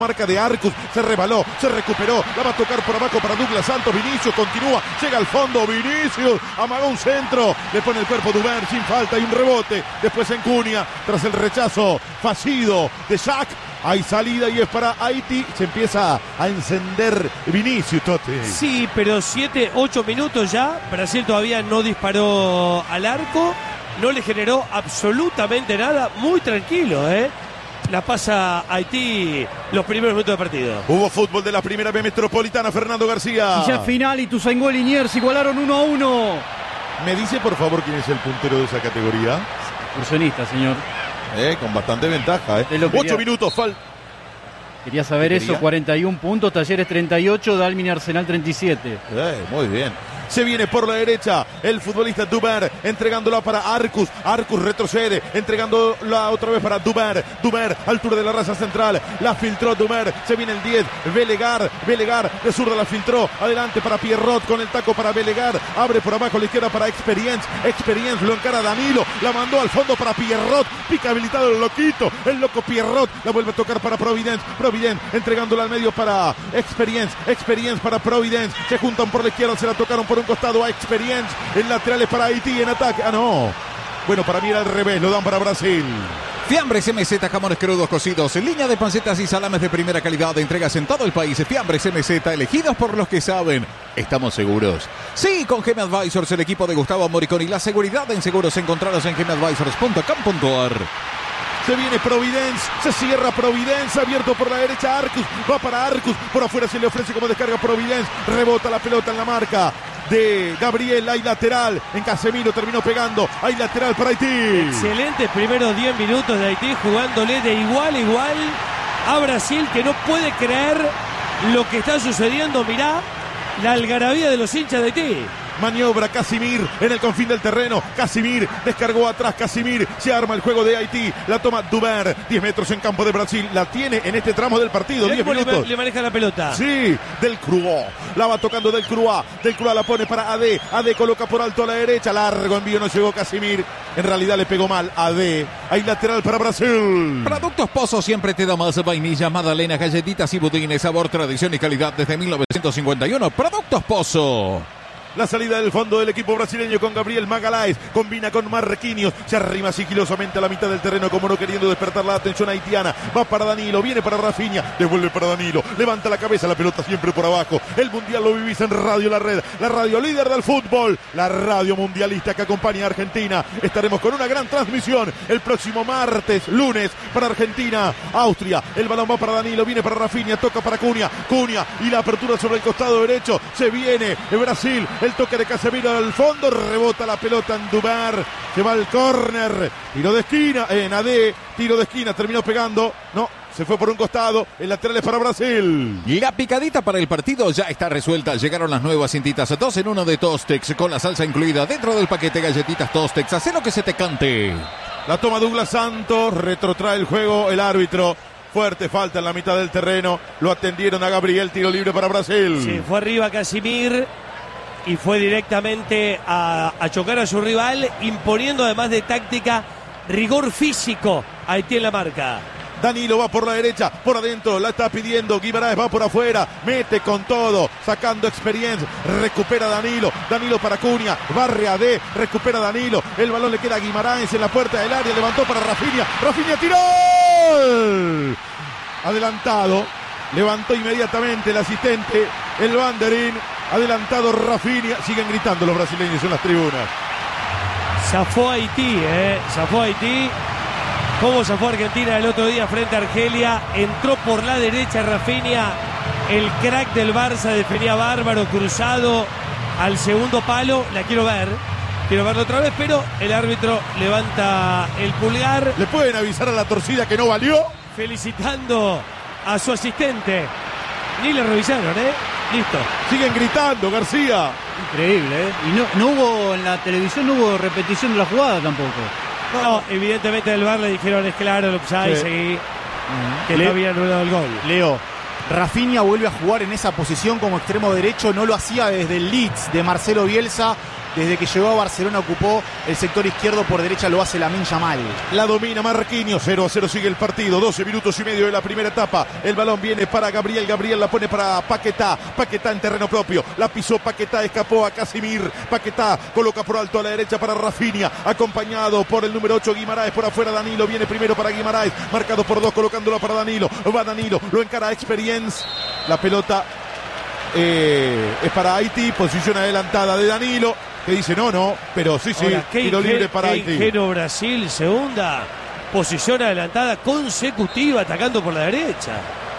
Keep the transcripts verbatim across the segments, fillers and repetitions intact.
Marca de Arcus, se rebaló, se recuperó, la va a tocar por abajo para Douglas Santos, Vinicius continúa, llega al fondo, Vinicius, amagó un centro, le pone el cuerpo Dubán sin falta y un rebote, después en Cunha, tras el rechazo fallido de Shaq, hay salida y es para Haití, se empieza a encender Vinicius, Tote. Sí, pero siete, ocho minutos ya, Brasil todavía no disparó al arco, no le generó absolutamente nada, muy tranquilo, ¿eh? La pasa Haití los primeros minutos de partido. Hubo fútbol de la primera B Metropolitana, Fernando García. Y ya final, Ituzaingó y Liniers igualaron uno a uno. ¿Me dice por favor quién es el puntero de esa categoría? Excursionista, señor. Eh, con bastante ventaja, eh. Quería, Ocho minutos, falta. Quería saber eso, cuarenta y un puntos, Talleres treinta y ocho, Dalmin y Arsenal treinta y siete. Eh, muy bien. Se viene por la derecha el futbolista Duber, entregándola para Arcus. Arcus retrocede, entregándola otra vez para Duber. Duber, altura de la raza central. La filtró Duber. Se viene el diez. Belegar, Belegar, de zurda la filtró. Adelante para Pierrot con el taco para Belegar. Abre por abajo a la izquierda para Experience. Experience lo encara Danilo. La mandó al fondo para Pierrot. Pica habilitado el loquito. El loco Pierrot. La vuelve a tocar para Providence. Providence entregándola al medio para Experience. Experience para Providence. Se juntan por la izquierda. Se la tocaron por un costado a Experience, en laterales para Haití en ataque, ah no, bueno, para mí era al revés, lo dan para Brasil. Fiambres M Z, jamones crudos cocidos, línea de pancetas y salames de primera calidad, de entregas en todo el país. Fiambres M Z, elegidos por los que saben. ¿Estamos seguros? Sí, con G M Advisors, el equipo de Gustavo Moricón y la seguridad en seguros encontrados en gm advisors punto com punto a r. Se viene Providence, se cierra Providence, abierto por la derecha Arcus, va para Arcus, por afuera se le ofrece como descarga Providence, rebota la pelota en la marca de Gabriel, hay lateral, en Casemiro terminó pegando, hay lateral para Haití. Excelentes primeros diez minutos de Haití, jugándole de igual a igual a Brasil, que no puede creer lo que está sucediendo. Mirá la algarabía de los hinchas de Haití. Maniobra Casimir en el confín del terreno. Casimir descargó atrás. Casimir se arma el juego de Haití. La toma Duber. diez metros en campo de Brasil. La tiene en este tramo del partido. diez minutos. Le maneja la pelota. Sí, Del Cruz. La va tocando Del Cruz. Del Cruz la pone para A D. A D coloca por alto a la derecha. Largo envío. No llegó Casimir. En realidad le pegó mal A D. Hay lateral para Brasil. Productos Pozo siempre te da más vainilla, magdalena, galletitas y budines. Sabor, tradición y calidad desde mil novecientos cincuenta y uno. Productos Pozo. La salida del fondo del equipo brasileño con Gabriel Magalhães. Combina con Marquinhos. Se arrima sigilosamente a la mitad del terreno como no queriendo despertar la atención haitiana. Va para Danilo. Viene para Rafinha. Devuelve para Danilo. Levanta la cabeza. La pelota siempre por abajo. El mundial lo vivís en Radio La Red. La radio líder del fútbol. La radio mundialista que acompaña a Argentina. Estaremos con una gran transmisión el próximo martes, lunes para Argentina, Austria. El balón va para Danilo. Viene para Rafinha. Toca para Cunha. Cunha y la apertura sobre el costado derecho. Se viene Brasil. El toque de Casemiro al fondo, rebota la pelota en Duber, se va al córner, tiro de esquina, en A D, tiro de esquina, terminó pegando, no, se fue por un costado, el lateral es para Brasil. La picadita para el partido ya está resuelta, llegaron las nuevas cintitas, dos en uno de Tostex, con la salsa incluida dentro del paquete galletitas Tostex, haz lo que se te cante. La toma Douglas Santos, retrotrae el juego el árbitro. Fuerte falta en la mitad del terreno, lo atendieron a Gabriel, tiro libre para Brasil. Sí, fue arriba Casimir y fue directamente a, a chocar a su rival, imponiendo además de táctica rigor físico a Haití en la marca. Danilo va por la derecha, por adentro, la está pidiendo, Guimaraes va por afuera, mete con todo, sacando Experience, recupera Danilo, Danilo para Cunha, barre a D, recupera Danilo, el balón le queda a Guimaraes en la puerta del área, levantó para Rafinha, Rafinha tiró, adelantado, levantó inmediatamente el asistente, el banderín, adelantado Rafinha, siguen gritando los brasileños en las tribunas. Zafó Haití, eh, zafó Haití. Cómo zafó Argentina el otro día frente a Argelia. Entró por la derecha Rafinha, el crack del Barça, defendía bárbaro, cruzado al segundo palo. La quiero ver, quiero verlo otra vez, pero el árbitro levanta el pulgar. ¿Le pueden avisar a la torcida que no valió? Felicitando a su asistente. Ni le revisaron, ¿eh? Listo. Siguen gritando, García. Increíble, ¿eh? Y no, no hubo, en la televisión no hubo repetición de la jugada tampoco. No, no, evidentemente del V A R le dijeron es claro el offside, sí. Seguí, uh-huh. Que Le- no había anulado el gol. Leo, Rafinha vuelve a jugar en esa posición como extremo derecho, no lo hacía desde el Leeds de Marcelo Bielsa, desde que llegó a Barcelona ocupó el sector izquierdo, por derecha lo hace Lamine Yamal. La domina Marquinhos, cero a cero sigue el partido, doce minutos y medio de la primera etapa. El balón viene para Gabriel, Gabriel la pone para Paquetá, Paquetá en terreno propio, la pisó Paquetá, escapó a Casimir, Paquetá coloca por alto a la derecha para Rafinha, acompañado por el número ocho Guimaraes, por afuera Danilo, viene primero para Guimaraes, marcado por dos, colocándola para Danilo, va Danilo, lo encara Experience, la pelota eh, es para Haití, posición adelantada de Danilo, que dice no, no, pero sí, sí, Ahora, tiro ingen- libre para qué Haití. ingenuo Brasil, segunda posición adelantada consecutiva, atacando por la derecha.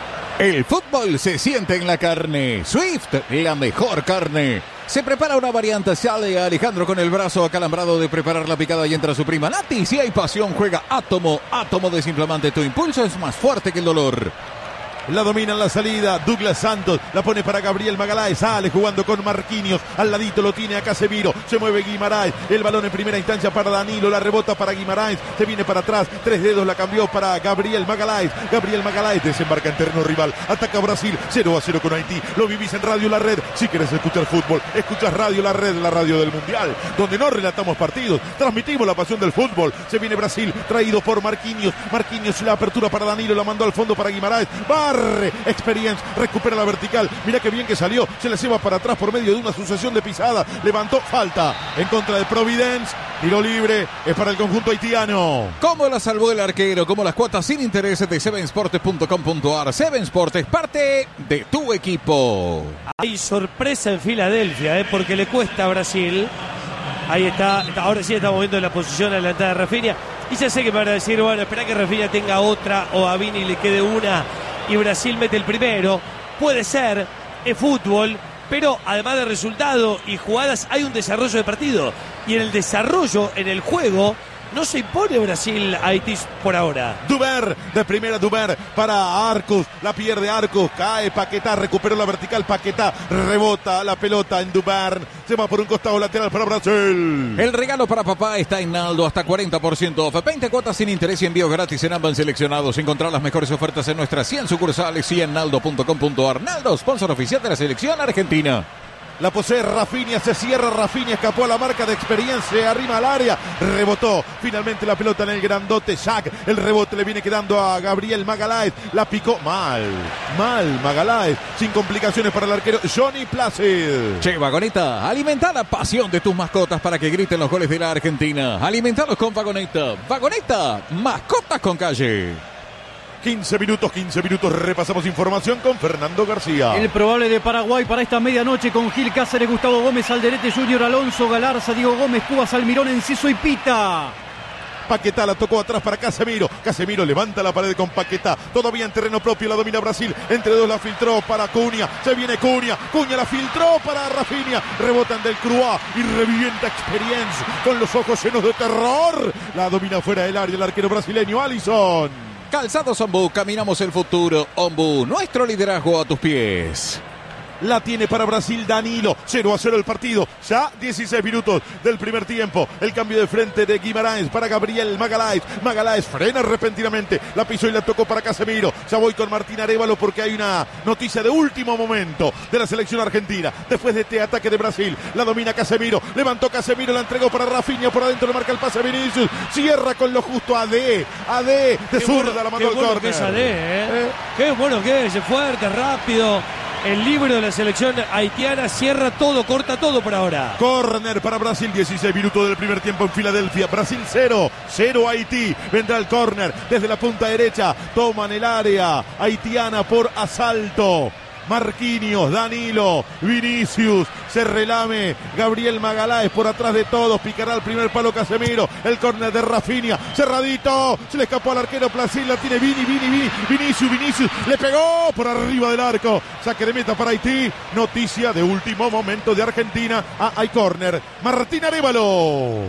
El fútbol se siente en la carne. Swift, la mejor carne. Se prepara una variante, sale Alejandro con el brazo acalambrado de preparar la picada y entra su prima Nati. Si hay pasión, juega Átomo. Átomo desinflamante, tu impulso es más fuerte que el dolor. La domina en la salida, Douglas Santos, la pone para Gabriel Magaláes, sale jugando con Marquinhos, al ladito lo tiene a Casemiro, se mueve Guimaraes, el balón en primera instancia para Danilo, la rebota para Guimaraes, se viene para atrás, tres dedos la cambió para Gabriel Magaláes, Gabriel Magaláes desembarca en terreno rival, ataca Brasil, cero a cero con Haití, lo vivís en Radio La Red, si querés escuchar fútbol, escuchas Radio La Red, la radio del Mundial, donde no relatamos partidos, transmitimos la pasión del fútbol, se viene Brasil, traído por Marquinhos, Marquinhos la apertura para Danilo, la mandó al fondo para Guimaraes, va Experience, recupera la vertical, mira qué bien que salió, se la lleva para atrás por medio de una sucesión de pisadas, levantó, falta en contra de Providence, tiro libre, es para el conjunto haitiano. ¿Cómo la salvó el arquero? Como las cuotas sin intereses de seven sports punto com punto a r. seven Sports es parte de tu equipo. Hay sorpresa en Filadelfia, ¿eh? Porque le cuesta a Brasil. Ahí está, ahora sí estamos viendo la posición adelantada de Rafinha. Y ya sé que me van a decir, bueno, espera que Rafinha tenga otra o a Vini le quede una y Brasil mete el primero. Puede ser, es fútbol, pero además de resultado y jugadas hay un desarrollo de partido. Y en el desarrollo, en el juego, no se impone Brasil a Haití por ahora. Duber, de primera Duber para Arcos, la pierde Arcos, cae Paquetá, recuperó la vertical Paquetá, rebota la pelota en Duber, se va por un costado lateral para Brasil. El regalo para papá está en Naldo, hasta cuarenta por ciento off, veinte cuotas sin interés y envío gratis en ambas seleccionados. Encontrar las mejores ofertas en nuestras cien sucursales y en naldo punto com punto a r. Naldo, sponsor oficial de la selección argentina. La posee Rafinha, se cierra Rafinha, escapó a la marca de Experiencia, arriba al área, rebotó finalmente la pelota en el grandote Jack, el rebote le viene quedando a Gabriel Magaláes, la picó mal, mal Magaláes, sin complicaciones para el arquero Johnny Placid. Che, Vagoneta, alimenta la pasión de tus mascotas para que griten los goles de la Argentina. Alimentalos con Vagoneta. Vagoneta, mascotas con calle. quince minutos, quince minutos, repasamos información con Fernando García. El probable de Paraguay para esta medianoche con Gil Cáceres, Gustavo Gómez, Alderete, Junior Alonso, Galarza, Diego Gómez, Cubas, Almirón, Enciso y Pita. Paquetá la tocó atrás para Casemiro. Casemiro levanta la pared con Paquetá. Todavía en terreno propio la domina Brasil. Entre dos la filtró para Cunha. Se viene Cunha. Cunha la filtró para Rafinha. Rebotan del Croix y revienta Experience con los ojos llenos de terror. La domina fuera del área el arquero brasileño Alisson. Calzados Ombu, caminamos el futuro. Ombu, nuestro liderazgo a tus pies. La tiene para Brasil Danilo, cero a cero el partido, ya dieciséis minutos del primer tiempo, el cambio de frente de Guimaraes para Gabriel Magaláes, Magaláes frena repentinamente, la pisó y la tocó para Casemiro, ya voy con Martín Arévalo porque hay una noticia de último momento de la selección argentina, después de este ataque de Brasil, la domina Casemiro, levantó Casemiro, la entregó para Rafinha, por adentro le marca el pase Vinicius, cierra con lo justo a D, A D, de zurda la mandó al bueno córner. que es A D, ¿eh? ¿Eh? Qué bueno que es, fuerte, rápido. El libro de la selección haitiana cierra todo, corta todo por ahora. Córner para Brasil, dieciséis minutos del primer tiempo en Filadelfia. Brasil cero, cero Haití. Vendrá el córner desde la punta derecha. Toman el área haitiana por asalto. Marquinhos, Danilo, Vinicius, se relame Gabriel Magaláes por atrás de todos, picará el primer palo Casemiro, el córner de Rafinha, cerradito, se le escapó al arquero Placid, la tiene Vini, Vini, Vini, Vinicius, Vinicius, le pegó por arriba del arco, saque de meta para Haití, noticia de último momento de Argentina, ah, hay córner, Martín Arévalo.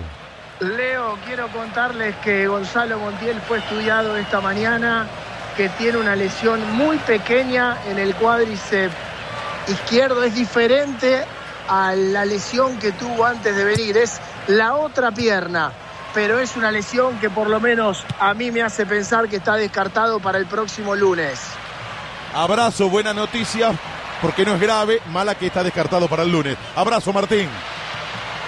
Leo, quiero contarles que Gonzalo Montiel fue estudiado esta mañana, que tiene una lesión muy pequeña en el cuádriceps izquierdo, es diferente a la lesión que tuvo antes de venir, es la otra pierna, pero es una lesión que por lo menos a mí me hace pensar que está descartado para el próximo lunes. Abrazo, buena noticia, porque no es grave, mala que está descartado para el lunes. Abrazo, Martín.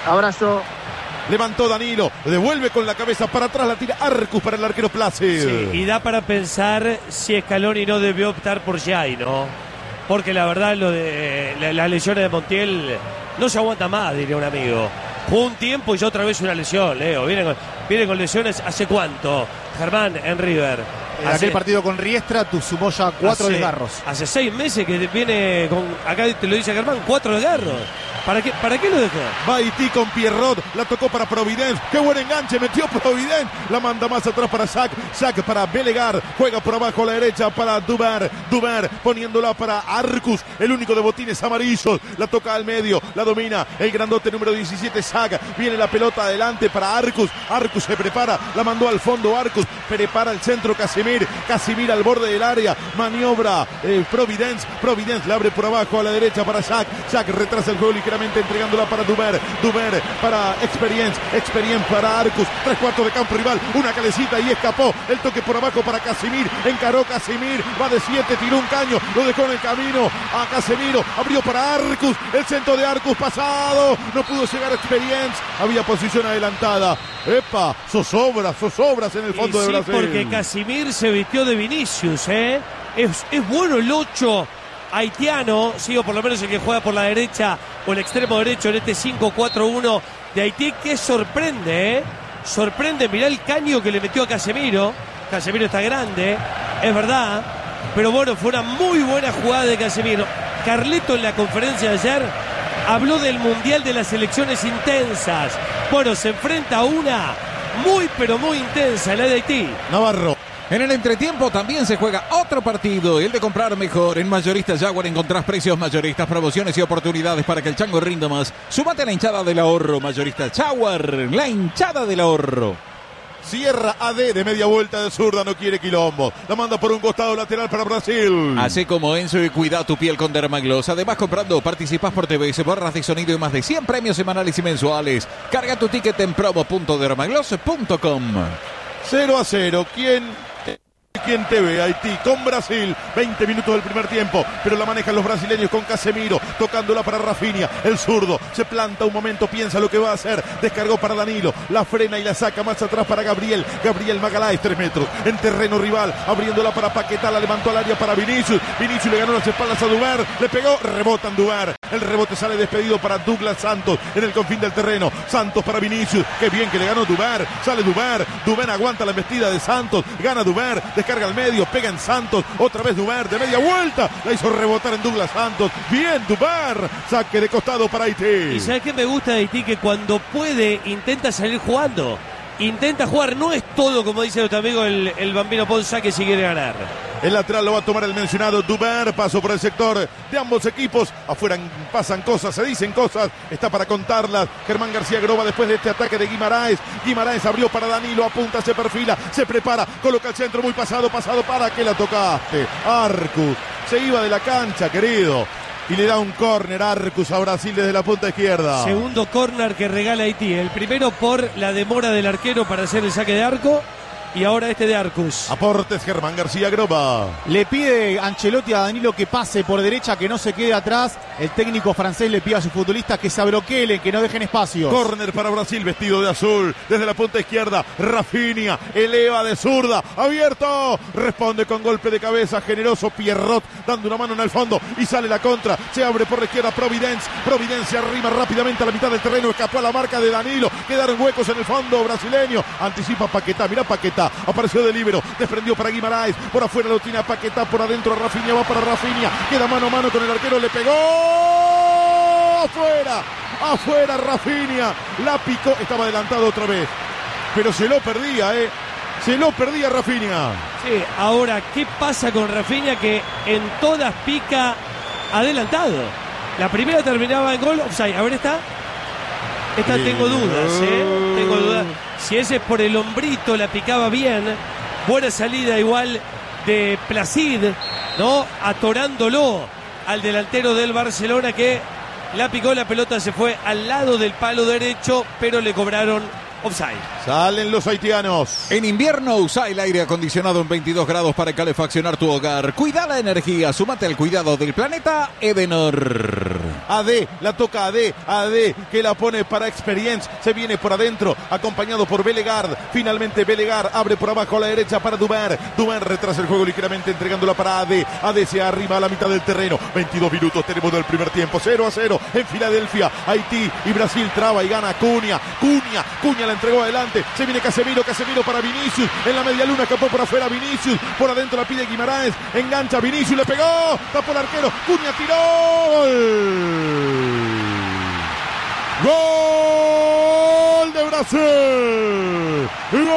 Abrazo. Levantó Danilo, devuelve con la cabeza para atrás, la tira Arcus para el arquero Place. Sí, y da para pensar si Scaloni no debió optar por Giai, ¿no? Porque la verdad lo de las la lesiones de Montiel no se aguanta más, diría un amigo. Jugó un tiempo y ya otra vez una lesión, Leo. Viene con, viene con lesiones ¿hace cuánto? Germán en River. En Hace, aquel partido con Riestra tu sumó ya cuatro hace, desgarros. Hace seis meses que viene con, acá te lo dice Germán, cuatro desgarros. ¿Para qué, ¿Para qué lo dejó? Va Haití con Pierrot, la tocó para Providence. Qué buen enganche, metió Providence. La manda más atrás para Sac. Sac para Belegar. Juega por abajo a la derecha para Duber. Duber poniéndola para Arcus, el único de botines amarillos. La toca al medio, la domina el grandote número diecisiete, Sac. Viene la pelota adelante para Arcus. Arcus se prepara, la mandó al fondo Arcus. Prepara el centro Casimir. Casimir al borde del área. Maniobra eh, Providence. Providence la abre por abajo a la derecha para Sac. Sac retrasa el juego ligeramente, entregándola para Duber. Duber para Experience. Experience para Arcus. Tres cuartos de campo rival. Una calecita y escapó. El toque por abajo para Casimir. Encaró Casimir. Va de siete, tiró un caño. Lo dejó en el camino a Casemiro. Abrió para Arcus. El centro de Arcus pasado. No pudo llegar a Experience. Había posición adelantada. Epa, zozobras, zozobras en el fondo y de sí, Brasil. Porque Casimir se vistió de Vinicius, ¿eh? Es, es bueno el ocho haitiano, sí, o por lo menos el que juega por la derecha o el extremo derecho en este cinco cuatro uno de Haití, que sorprende, ¿eh? Sorprende, mirá el caño que le metió a Casemiro. Casemiro está grande, es verdad, pero bueno, fue una muy buena jugada de Casemiro. Carleto en la conferencia de ayer habló del Mundial de las selecciones intensas. Bueno, se enfrenta a una muy pero muy intensa, la de Haití. Navarro. En el entretiempo también se juega otro partido, el de comprar mejor. En Mayoristas Jaguar encontrás precios mayoristas, promociones y oportunidades para que el chango rinda más. Súmate a la hinchada del ahorro, Mayoristas Jaguar, la hinchada del ahorro. Cierra A D de media vuelta de zurda, no quiere quilombo. La manda por un costado lateral para Brasil. Así como Enzo y cuida tu piel con Dermagloss. Además, comprando, participás por T V S, barras de sonido y más de cien premios semanales y mensuales. Carga tu ticket en promo punto dermagloss punto com. cero a cero. ¿Quién? ¿Quién te ve? Haití con Brasil. veinte minutos del primer tiempo, pero la manejan los brasileños con Casemiro, tocándola para Rafinha, el zurdo. Se planta un momento, piensa lo que va a hacer. Descargó para Danilo, la frena y la saca más atrás para Gabriel. Gabriel Magaláes, tres metros, en terreno rival, abriéndola para Paquetá, la levantó al área para Vinicius. Vinicius le ganó las espaldas a Duber, le pegó, rebota en Duber. El rebote sale despedido para Douglas Santos en el confín del terreno. Santos para Vinicius, qué bien que le ganó Duber. Sale Duber, Duber aguanta la embestida de Santos, gana Duber, descarga al medio, pega en Santos, otra vez Duber de media vuelta, la hizo rebotar en Douglas Santos. Bien Duber, saque de costado para Haití. ¿Y sabes qué me gusta de Haití? Que cuando puede intenta salir jugando, intenta jugar, no es todo como dice nuestro amigo el, el Bambino Ponza, que si quiere ganar. El lateral lo va a tomar el mencionado Duber. Paso por el sector de ambos equipos. Afuera pasan cosas, se dicen cosas. Está para contarlas. Germán García Groba después de este ataque de Guimaraes. Guimaraes abrió para Danilo. Apunta, se perfila, se prepara. Coloca el centro muy pasado, pasado para que la tocaste. Arcus se iba de la cancha, querido. Y le da un córner Arcus a Brasil desde la punta izquierda. Segundo córner que regala Haití. El primero por la demora del arquero para hacer el saque de arco. Y ahora este de Arcus. Aportes Germán García Groba. Le pide Ancelotti a Danilo que pase por derecha, que no se quede atrás. El técnico francés le pide a sus futbolistas que se abroquelen, que no dejen espacios. Córner para Brasil, vestido de azul. Desde la punta izquierda, Rafinha eleva de zurda. Abierto. Responde con golpe de cabeza generoso Pierrot, dando una mano en el fondo. Y sale la contra. Se abre por la izquierda Providence. Providence se arrima rápidamente a la mitad del terreno. Escapó a la marca de Danilo. Quedaron huecos en el fondo brasileño. Anticipa Paquetá. Mirá Paquetá. Apareció de líbero, desprendió para Guimaraes, por afuera lo tiene a Paquetá, por adentro Rafinha, va para Rafinha, queda mano a mano con el arquero, le pegó, afuera, afuera Rafinha, la picó, estaba adelantado otra vez, pero se lo perdía, eh, se lo perdía Rafinha. Sí, ahora, ¿qué pasa con Rafinha que en todas pica adelantado? La primera terminaba en gol, offside, a ver, está. Esta tengo dudas, ¿eh? Tengo dudas. Si ese es por el hombrito, la picaba bien. Buena salida igual de Placid, ¿no? Atorándolo al delantero del Barcelona, que la picó, la pelota se fue al lado del palo derecho, pero le cobraron offside. Salen los haitianos. En invierno usa el aire acondicionado en veintidós grados para calefaccionar tu hogar. Cuida la energía, súmate al cuidado del planeta Edenor. A D, la toca A D, A D que la pone para Experience, se viene por adentro, acompañado por Belegard, finalmente Belegard abre por abajo a la derecha para Duber, Duber retrasa el juego ligeramente entregándola para A D, A D se arriba a la mitad del terreno, veintidós minutos tenemos del primer tiempo, cero a cero en Filadelfia, Haití y Brasil traba y gana Cunha, Cunha, Cunha la entregó adelante, se viene Casemiro, Casemiro para Vinicius, en la media luna escapó por afuera Vinicius, por adentro la pide Guimaraes, engancha Vinicius, le pegó, tapó el arquero, Cunha tiró, gol, gol de Brasil,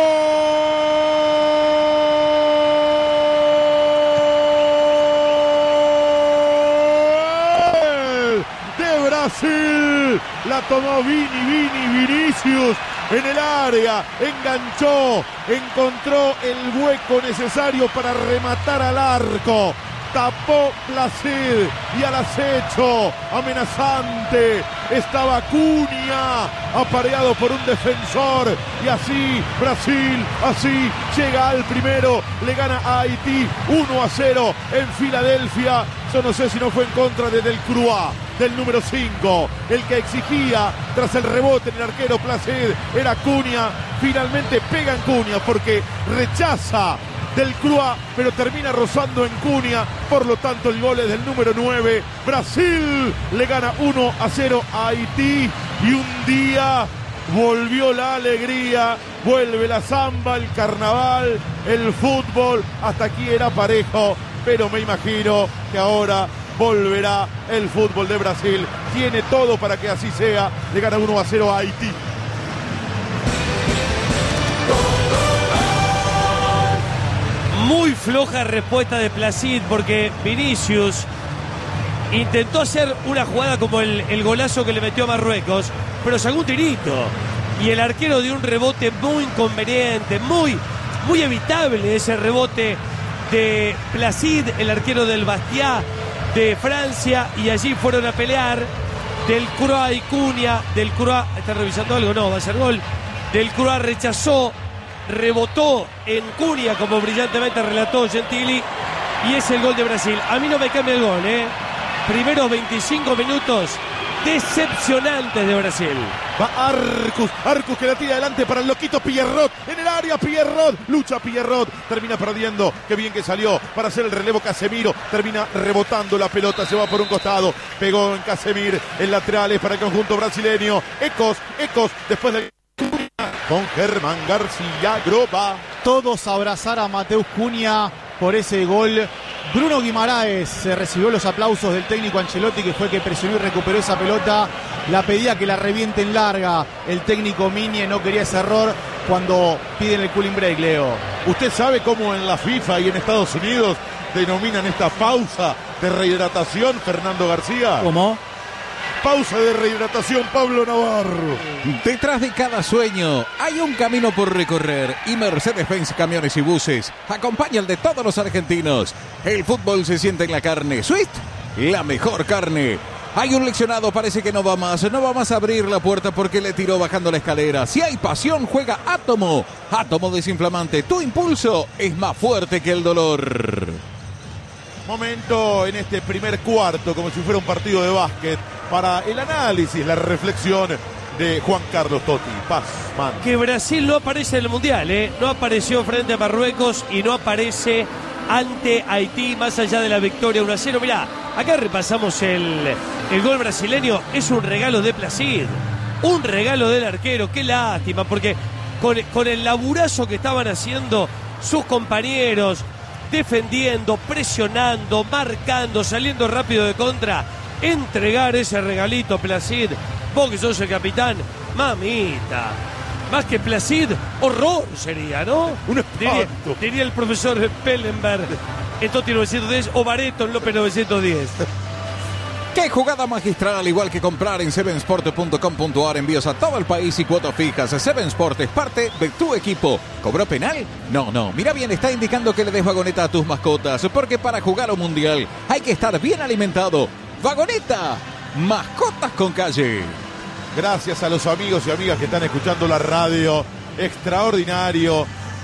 gol de Brasil, la tomó Vini, Vini, Vinicius en el área, enganchó, encontró el hueco necesario para rematar al arco, tapó Placid y al acecho, amenazante, estaba Cunha, apareado por un defensor, y así Brasil, así llega al primero, le gana a Haití uno a cero en Filadelfia. Yo no sé si no fue en contra de Delcroix, del número cinco, el que exigía tras el rebote en el arquero Placid era Cunha, finalmente pega en Cunha porque rechaza Delcroix, pero termina rozando en Cunha, por lo tanto el gol es del número nueve, Brasil le gana uno a cero a Haití y un día volvió la alegría, vuelve la samba, el carnaval, el fútbol, hasta aquí era parejo, pero me imagino que ahora volverá el fútbol de Brasil, tiene todo para que así sea, le gana uno a cero a Haití. Muy floja respuesta de Placid porque Vinicius intentó hacer una jugada como el, el golazo que le metió a Marruecos, pero sacó un tirito y el arquero dio un rebote muy inconveniente, muy, muy evitable ese rebote de Placid, el arquero del Bastia de Francia, y allí fueron a pelear Delcroix y Cunha. Delcroix, ¿está revisando algo? No, va a ser gol. Delcroix rechazó, rebotó en Cunha, como brillantemente relató Gentili, y es el gol de Brasil. A mí no me cambia el gol, ¿eh? Primeros veinticinco minutos decepcionantes de Brasil. Va Arcus, Arcus que la tira adelante para el loquito Pierrot, en el área Pierrot, lucha Pierrot, termina perdiendo, qué bien que salió para hacer el relevo Casemiro, termina rebotando la pelota, se va por un costado, pegó en Casemir, en laterales para el conjunto brasileño, Ecos, Ecos, después del con Germán García Groba. Todos a abrazar a Mateus Cunha por ese gol. Bruno Guimaraes se recibió los aplausos del técnico Ancelotti, que fue el que presionó y recuperó esa pelota. La pedía que la reviente en larga. El técnico Miñe no quería ese error cuando piden el cooling break, Leo. ¿Usted sabe cómo en la FIFA y en Estados Unidos denominan esta pausa de rehidratación, Fernando García? ¿Cómo? Pausa de rehidratación, Pablo Navarro. Detrás de cada sueño hay un camino por recorrer y Mercedes-Benz Camiones y Buses acompaña al de todos los argentinos. El fútbol se siente en la carne. Swift, la mejor carne. Hay un leccionado, parece que no va más. No va más a abrir la puerta porque le tiró bajando la escalera. Si hay pasión, juega Átomo. Átomo desinflamante. Tu impulso es más fuerte que el dolor. Momento en este primer cuarto, como si fuera un partido de básquet, para el análisis, la reflexión de Juan Carlos Totti. Paz, man. Que Brasil no aparece en el Mundial, ¿eh? No apareció frente a Marruecos y no aparece ante Haití, más allá de la victoria uno a cero. Mirá, acá repasamos el, el gol brasileño. Es un regalo de Placid, un regalo del arquero. Qué lástima, porque con, con el laburazo que estaban haciendo sus compañeros, defendiendo, presionando, marcando, saliendo rápido de contra, entregar ese regalito, Placid, vos que sos el capitán, mamita, más que Placid, horror sería, ¿no? Un diría, espanto. diría el profesor Pellenberg en Totti novecientos diez o Bareto en López novecientos diez. ¡Qué jugada magistral! Al igual que comprar en seven sport punto com punto a r, envíos a todo el país y cuotas fijas. seven Sport es parte de tu equipo. ¿Cobró penal? No, no. Mira bien, está indicando que le des vagoneta a tus mascotas, porque para jugar un mundial hay que estar bien alimentado. ¡Vagoneta! Mascotas con calle. Gracias a los amigos y amigas que están escuchando la radio. Extraordinario.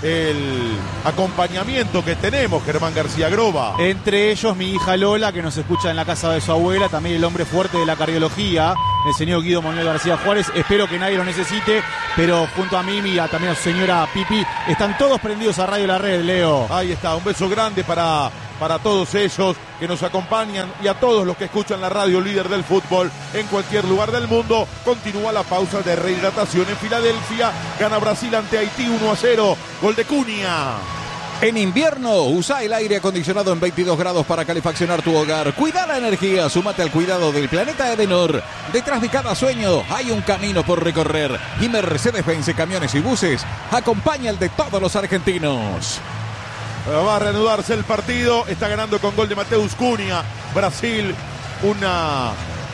el acompañamiento que tenemos, Germán García Groba. Entre ellos mi hija Lola, que nos escucha en la casa de su abuela, también el hombre fuerte de la cardiología, el señor Guido Manuel García Juárez. Espero que nadie lo necesite, pero junto a Mimi y a, también a su señora Pipi, están todos prendidos a Radio La Red, Leo. Ahí está, un beso grande para, para todos ellos que nos acompañan y a todos los que escuchan la radio líder del fútbol en cualquier lugar del mundo. Continúa la pausa de rehidratación en Filadelfia. Gana Brasil ante Haití uno a cero. Gol de Cunha. En invierno, usa el aire acondicionado en veintidós grados para calefaccionar tu hogar. Cuida la energía, súmate al cuidado del planeta Edenor. Detrás de cada sueño hay un camino por recorrer. Y Mercedes-Benz Camiones y Buses acompaña el de todos los argentinos. Va a reanudarse el partido. Está ganando con gol de Mateus Cunha. Brasil, una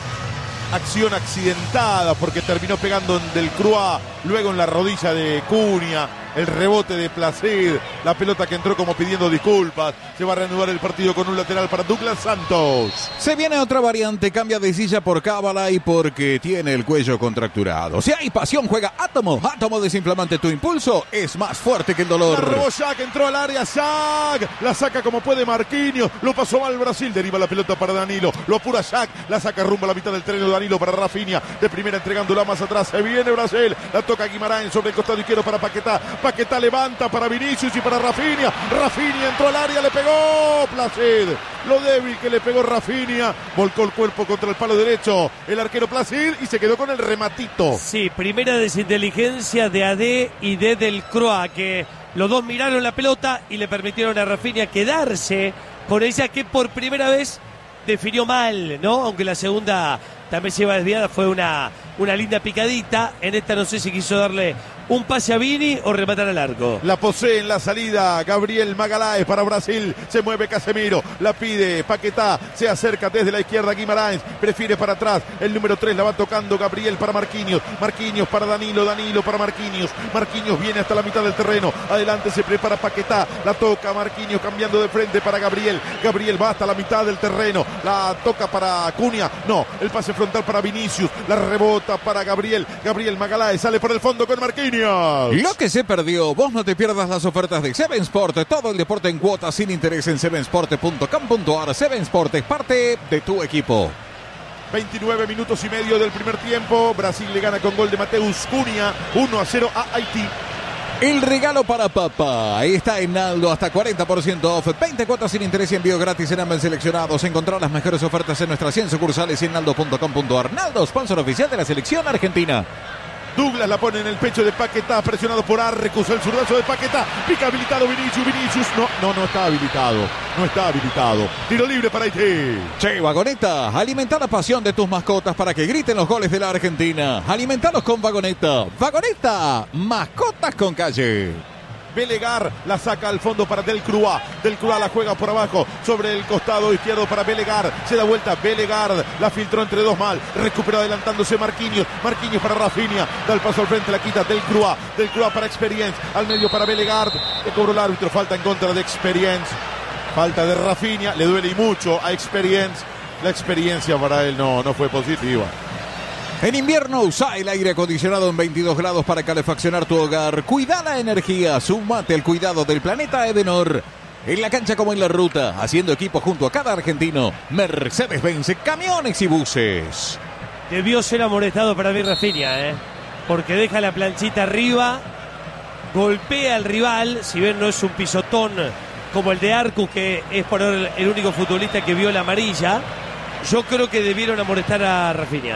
acción accidentada porque terminó pegando en Delcroix, luego en la rodilla de Cunha. El rebote de Placid, la pelota que entró como pidiendo disculpas. Se va a reanudar el partido con un lateral para Douglas Santos. Se viene otra variante, cambia de silla por cábala y porque tiene el cuello contracturado. Si hay pasión, juega Átomo. Átomo desinflamante, tu impulso es más fuerte que el dolor. La robó Shaq, entró al área Shaq, la saca como puede Marquinhos, lo pasó mal Brasil, deriva la pelota para Danilo, lo apura Shaq, la saca rumbo a la mitad del terreno Danilo para Rafinha, de primera entregándola más atrás, se viene Brasil, la toca Guimarães sobre el costado izquierdo para Paquetá. Paquetá levanta para Vinicius y para Rafinha. Rafinha entró al área, le pegó Placid. Lo débil que le pegó Rafinha. Volcó el cuerpo contra el palo derecho el arquero Placid y se quedó con el rematito. Sí, primera desinteligencia de A D y de Delcroix, que los dos miraron la pelota y le permitieron a Rafinha quedarse con ella, que por primera vez definió mal, ¿no? Aunque la segunda también se iba desviada, fue una, una linda picadita. En esta no sé si quiso darle un pase a Vini o rematar al arco. La posee en la salida Gabriel Magalhães para Brasil. Se mueve Casemiro, la pide Paquetá, se acerca desde la izquierda Guimarães, prefiere para atrás. El número tres la va tocando Gabriel para Marquinhos. Marquinhos para Danilo, Danilo para Marquinhos. Marquinhos viene hasta la mitad del terreno. Adelante se prepara Paquetá, la toca Marquinhos cambiando de frente para Gabriel. Gabriel va hasta la mitad del terreno, la toca para Cunha. No, el pase frontal para Vinicius, la rebota para Gabriel. Gabriel Magalhães sale por el fondo con Marquinhos. Lo que se perdió, vos no te pierdas las ofertas de Seven Sport, todo el deporte en cuotas sin interés en seven sport punto com punto ar. Seven Sport es parte de tu equipo. veintinueve minutos y medio del primer tiempo. Brasil le gana con gol de Mateus Cunha uno a cero a Haití. El regalo para papá. Ahí está en Naldo, hasta cuarenta por ciento off. veinte cuotas sin interés y envío gratis en ambos seleccionados. Encontrar las mejores ofertas en nuestras cien sucursales y en naldo punto com punto ar. Naldo, sponsor oficial de la selección argentina. Douglas la pone en el pecho de Paquetá, presionado por Arrecus, el zurdazo de Paquetá, pica habilitado Vinicius, Vinicius, no, no, no está habilitado, no está habilitado, tiro libre para Haití. Che, Vagoneta, alimenta la pasión de tus mascotas para que griten los goles de la Argentina. Alimentalos con Vagoneta. Vagoneta, mascotas con calle. Belegar la saca al fondo para Delcroix. Delcroix la juega por abajo sobre el costado izquierdo para Belegar. Se da vuelta Belegar, la filtró entre dos mal. Recupera adelantándose Marquinhos. Marquinhos para Rafinha. Da el paso al frente, la quita Delcroix. Delcroix para Experience. Al medio para Belegar. Le cobró el árbitro. Falta en contra de Experience. Falta de Rafinha. Le duele y mucho a Experience. La experiencia para él no, no fue positiva. En invierno, usa el aire acondicionado en veintidós grados para calefaccionar tu hogar. Cuida la energía, súmate al cuidado del planeta Edenor. En la cancha como en la ruta, haciendo equipo junto a cada argentino. Mercedes-Benz Camiones y Buses. Debió ser amonestado para mí Rafinha, ¿eh? Porque deja la planchita arriba, golpea al rival, si bien no es un pisotón como el de Arcus, que es por el, el único futbolista que vio la amarilla. Yo creo que debieron amonestar a Rafinha.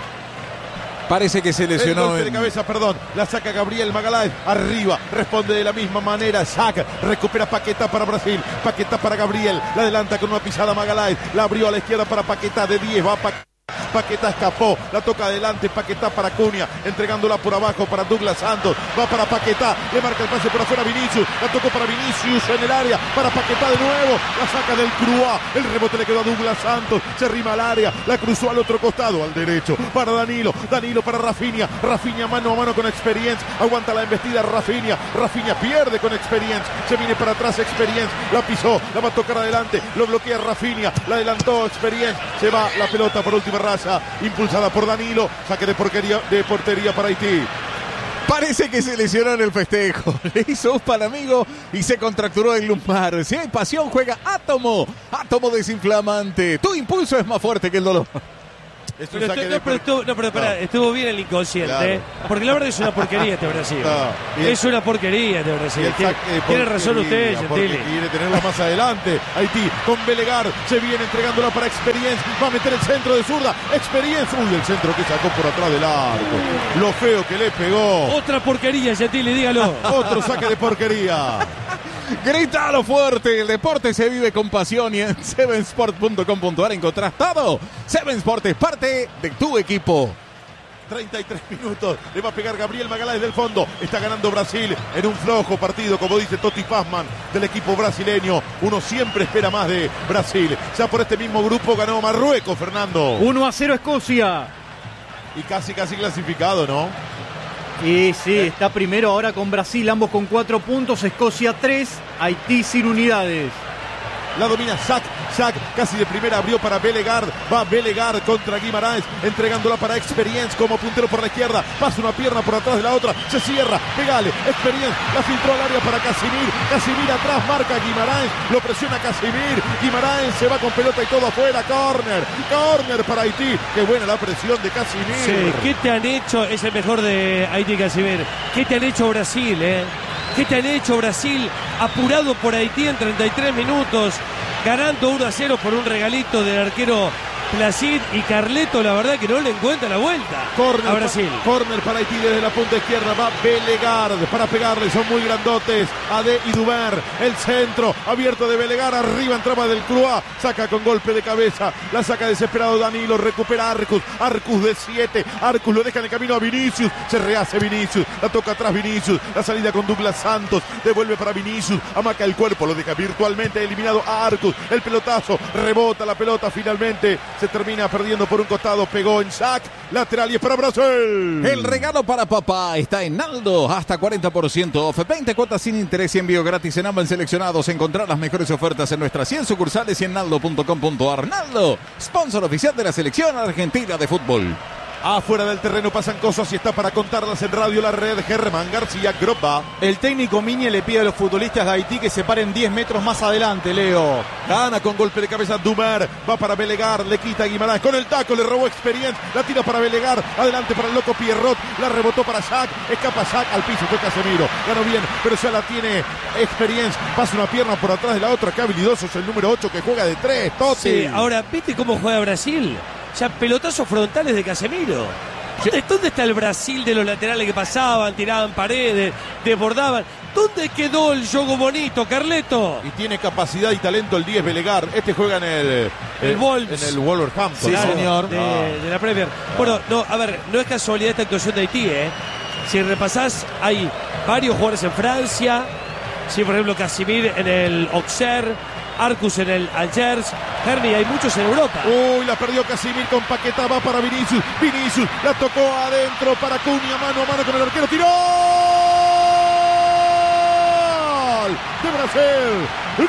Parece que se lesionó. El golpe en... de cabeza, perdón. La saca Gabriel Magalhães. Arriba. Responde de la misma manera. Saca. Recupera Paquetá para Brasil. Paquetá para Gabriel. La adelanta con una pisada Magalhães. La abrió a la izquierda para Paquetá. De diez va Paquetá. Paquetá escapó, la toca adelante, Paquetá para Cunha, entregándola por abajo para Douglas Santos, va para Paquetá, le marca el pase por afuera Vinicius, la tocó para Vinicius en el área, para Paquetá de nuevo, la saca del Crua, el rebote le quedó a Douglas Santos, se arrima al área, la cruzó al otro costado, al derecho, para Danilo, Danilo para Rafinha, Rafinha mano a mano con Experience, aguanta la embestida Rafinha, Rafinha pierde con Experience, se viene para atrás Experience, la pisó, la va a tocar adelante, lo bloquea Rafinha, la adelantó Experience, se va la pelota por última raya, impulsada por Danilo, saque de porquería, de portería para Haití. Parece que se lesionó en el festejo. Le hizo uspa al amigo y se contracturó el lumbar. Si hay pasión, juega Átomo. Átomo desinflamante. Tu impulso es más fuerte que el dolor. Es un Pero saque estu- de no, pero, per- estuvo, no, pero pará, No. estuvo bien el inconsciente. Claro. ¿eh? Porque la verdad es una porquería este Brasil. No, bien. Es una porquería este Y Brasil. el Tiene, saque de tiene razón porquería, usted, porque Gentili. quiere tenerla más adelante. Haití con Belegar se viene entregándola para Experience. Va a meter el centro de zurda. Experience. Uy, el centro que sacó por atrás del arco. Lo feo que le pegó. Otra porquería, Gentili, dígalo. Otro saque de porquería. Grítalo fuerte, el deporte se vive con pasión y en seven sport punto com punto a r encontrás todo. Seven Sport es parte de tu equipo. treinta y tres minutos. Le va a pegar Gabriel Magalhães del fondo. Está ganando Brasil en un flojo partido, como dice Totti Pazman, del equipo brasileño. Uno siempre espera más de Brasil. Ya por este mismo grupo ganó Marruecos, Fernando. uno a cero Escocia. Y casi, casi clasificado, ¿no? Y sí, está primero ahora con Brasil, ambos con cuatro puntos. Escocia tres, Haití sin unidades. La domina Sack, Sack casi de primera abrió para Belegar, va Belegar contra Guimaraes, entregándola para Experience como puntero por la izquierda, pasa una pierna por atrás de la otra, se cierra, pegale, Experience, la filtró al área para Casimir, Casimir atrás, marca Guimaraes, lo presiona Casimir, Guimaraes se va con pelota y todo afuera, córner, córner para Haití, qué buena la presión de Casimir. Sí, ¿qué te han hecho? Es el mejor de Haití, Casimir. ¿Qué te han hecho Brasil, eh? ¿Qué te han hecho Brasil? Apurado por Haití en treinta y tres minutos, ganando uno a cero por un regalito del arquero Placid, y Carleto, la verdad que no le encuentra la vuelta Corner a Brasil. Pa, corner para Haití desde la punta izquierda. Va Belegar para pegarle. Son muy grandotes. Ade y Duber. El centro abierto de Belegar. Arriba entraba del Croix. Saca con golpe de cabeza. La saca desesperado Danilo. Recupera Arcus. Arcus de siete. Arcus lo deja en el camino a Vinicius. Se rehace Vinicius. La toca atrás Vinicius. La salida con Douglas Santos. Devuelve para Vinicius. Amaca el cuerpo. Lo deja virtualmente eliminado a Arcus. El pelotazo. Rebota la pelota finalmente. Se termina perdiendo por un costado, pegó en sac, lateral y es para Brasil. El regalo para papá está en Naldo, hasta cuarenta por ciento off, veinte cuotas sin interés y envío gratis en ambos seleccionados. Encontrar las mejores ofertas en nuestras cien sucursales y en naldo punto com punto a r. Naldo, sponsor oficial de la selección argentina de fútbol. Afuera del terreno pasan cosas y está para contarlas en Radio La Red. Germán García Gropa. El técnico Miñe le pide a los futbolistas de Haití que se paren diez metros más adelante, Leo. Gana con golpe de cabeza Dumer. Va para Belegar. Le quita a Guimaraes. Con el taco le robó Experience. La tira para Belegar. Adelante para el loco Pierrot. La rebotó para Sack. Escapa Sack. Al piso fue Casemiro. Ganó bien, pero ya la tiene Experience. Pasa una pierna por atrás de la otra. Qué habilidoso es el número ocho que juega de tres. Totti. Sí, ahora, ¿viste cómo juega Brasil? Ya pelotazos frontales de Casemiro. ¿Dónde, ¿Dónde está el Brasil de los laterales que pasaban, tiraban paredes, desbordaban? ¿Dónde quedó el juego bonito, Carleto? Y tiene capacidad y talento el diez Belegar. Este juega en el, El eh, Wolves. en el Wolverhampton. Sí, ¿no? señor. De, Ah. de la Premier. Bueno, no, a ver, no es casualidad esta actuación de Haití, ¿eh? Si repasás, hay varios jugadores en Francia. Sí, por ejemplo, Casimir en el Auxerre, Arcus en el Angers, Herni, hay muchos en Europa. Uy, la perdió Casimir con Paquetá, va para Vinicius. Vinicius la tocó adentro para Cunha, mano a mano con el arquero. ¡Tiró! ¡Gol! De Brasil.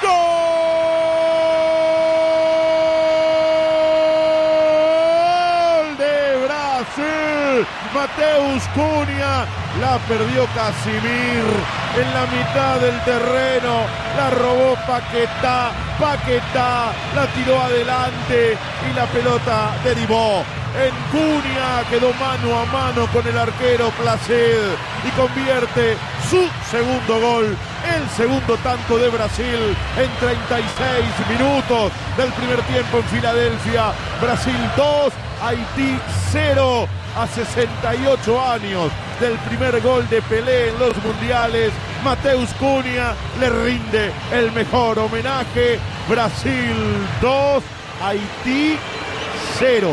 ¡Gol de Brasil! Mateus Cunha la perdió Casimir en la mitad del terreno, la robó Paquetá, Paquetá la tiró adelante y la pelota derivó en Cunha, quedó mano a mano con el arquero Placid y convierte su segundo gol, el segundo tanto de Brasil en treinta y seis minutos del primer tiempo en Filadelfia. Brasil dos, Haití cero. A sesenta y ocho años del primer gol de Pelé en los mundiales, Mateus Cunha le rinde el mejor homenaje. Brasil dos, Haití cero.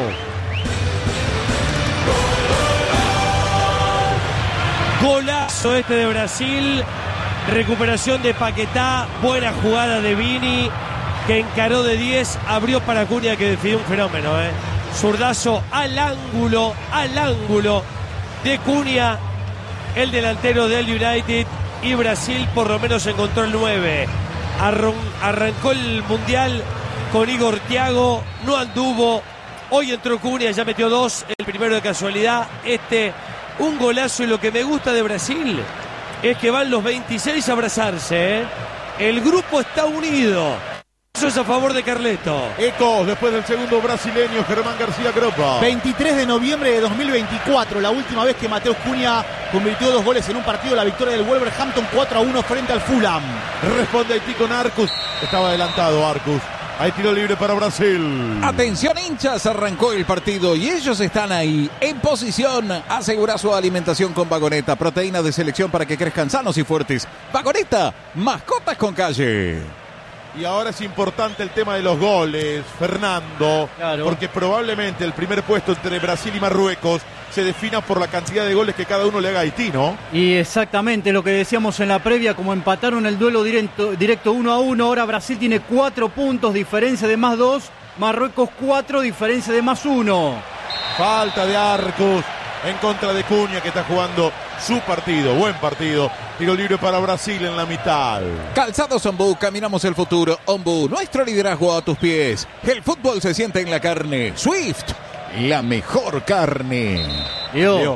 Golazo este de Brasil, recuperación de Paquetá, buena jugada de Vini, que encaró de diez, abrió para Cunha, que definió un fenómeno, ¿eh? Zurdazo al ángulo, al ángulo de Cunha, el delantero del United, y Brasil por lo menos encontró el nueve. Arron, arrancó el Mundial con Igor Thiago, no anduvo, hoy entró Cunha, ya metió dos, el primero de casualidad, este un golazo, y lo que me gusta de Brasil es que van los veintiséis a abrazarse, ¿eh? El grupo está unido. Eso es a favor de Carleto. Ecos después del segundo brasileño, Germán García Gropa. veintitrés de noviembre de dos mil veinticuatro, la última vez que Mateus Cunha convirtió dos goles en un partido, la victoria del Wolverhampton cuatro a uno frente al Fulham. Responde Haití con Arcus. Estaba adelantado Arcus. Hay tiro libre para Brasil. Atención, hinchas, arrancó el partido y ellos están ahí en posición. Asegura su alimentación con Vagoneta, proteína de selección para que crezcan sanos y fuertes. Vagoneta, mascotas con calle. Y ahora es importante el tema de los goles, Fernando, Claro. porque probablemente el primer puesto entre Brasil y Marruecos se defina por la cantidad de goles que cada uno le haga a Haití, ¿no? Y exactamente lo que decíamos en la previa, como empataron el duelo directo, directo uno a uno, ahora Brasil tiene cuatro puntos, diferencia de más dos, Marruecos cuatro, diferencia de más uno. Falta de Arcus en contra de Cunha, que está jugando su partido, buen partido. Tiro libre para Brasil en la mitad. Calzados Ombú, caminamos el futuro. Ombú, nuestro liderazgo a tus pies. El fútbol se siente en la carne. Swift, la mejor carne. Leo, Leo.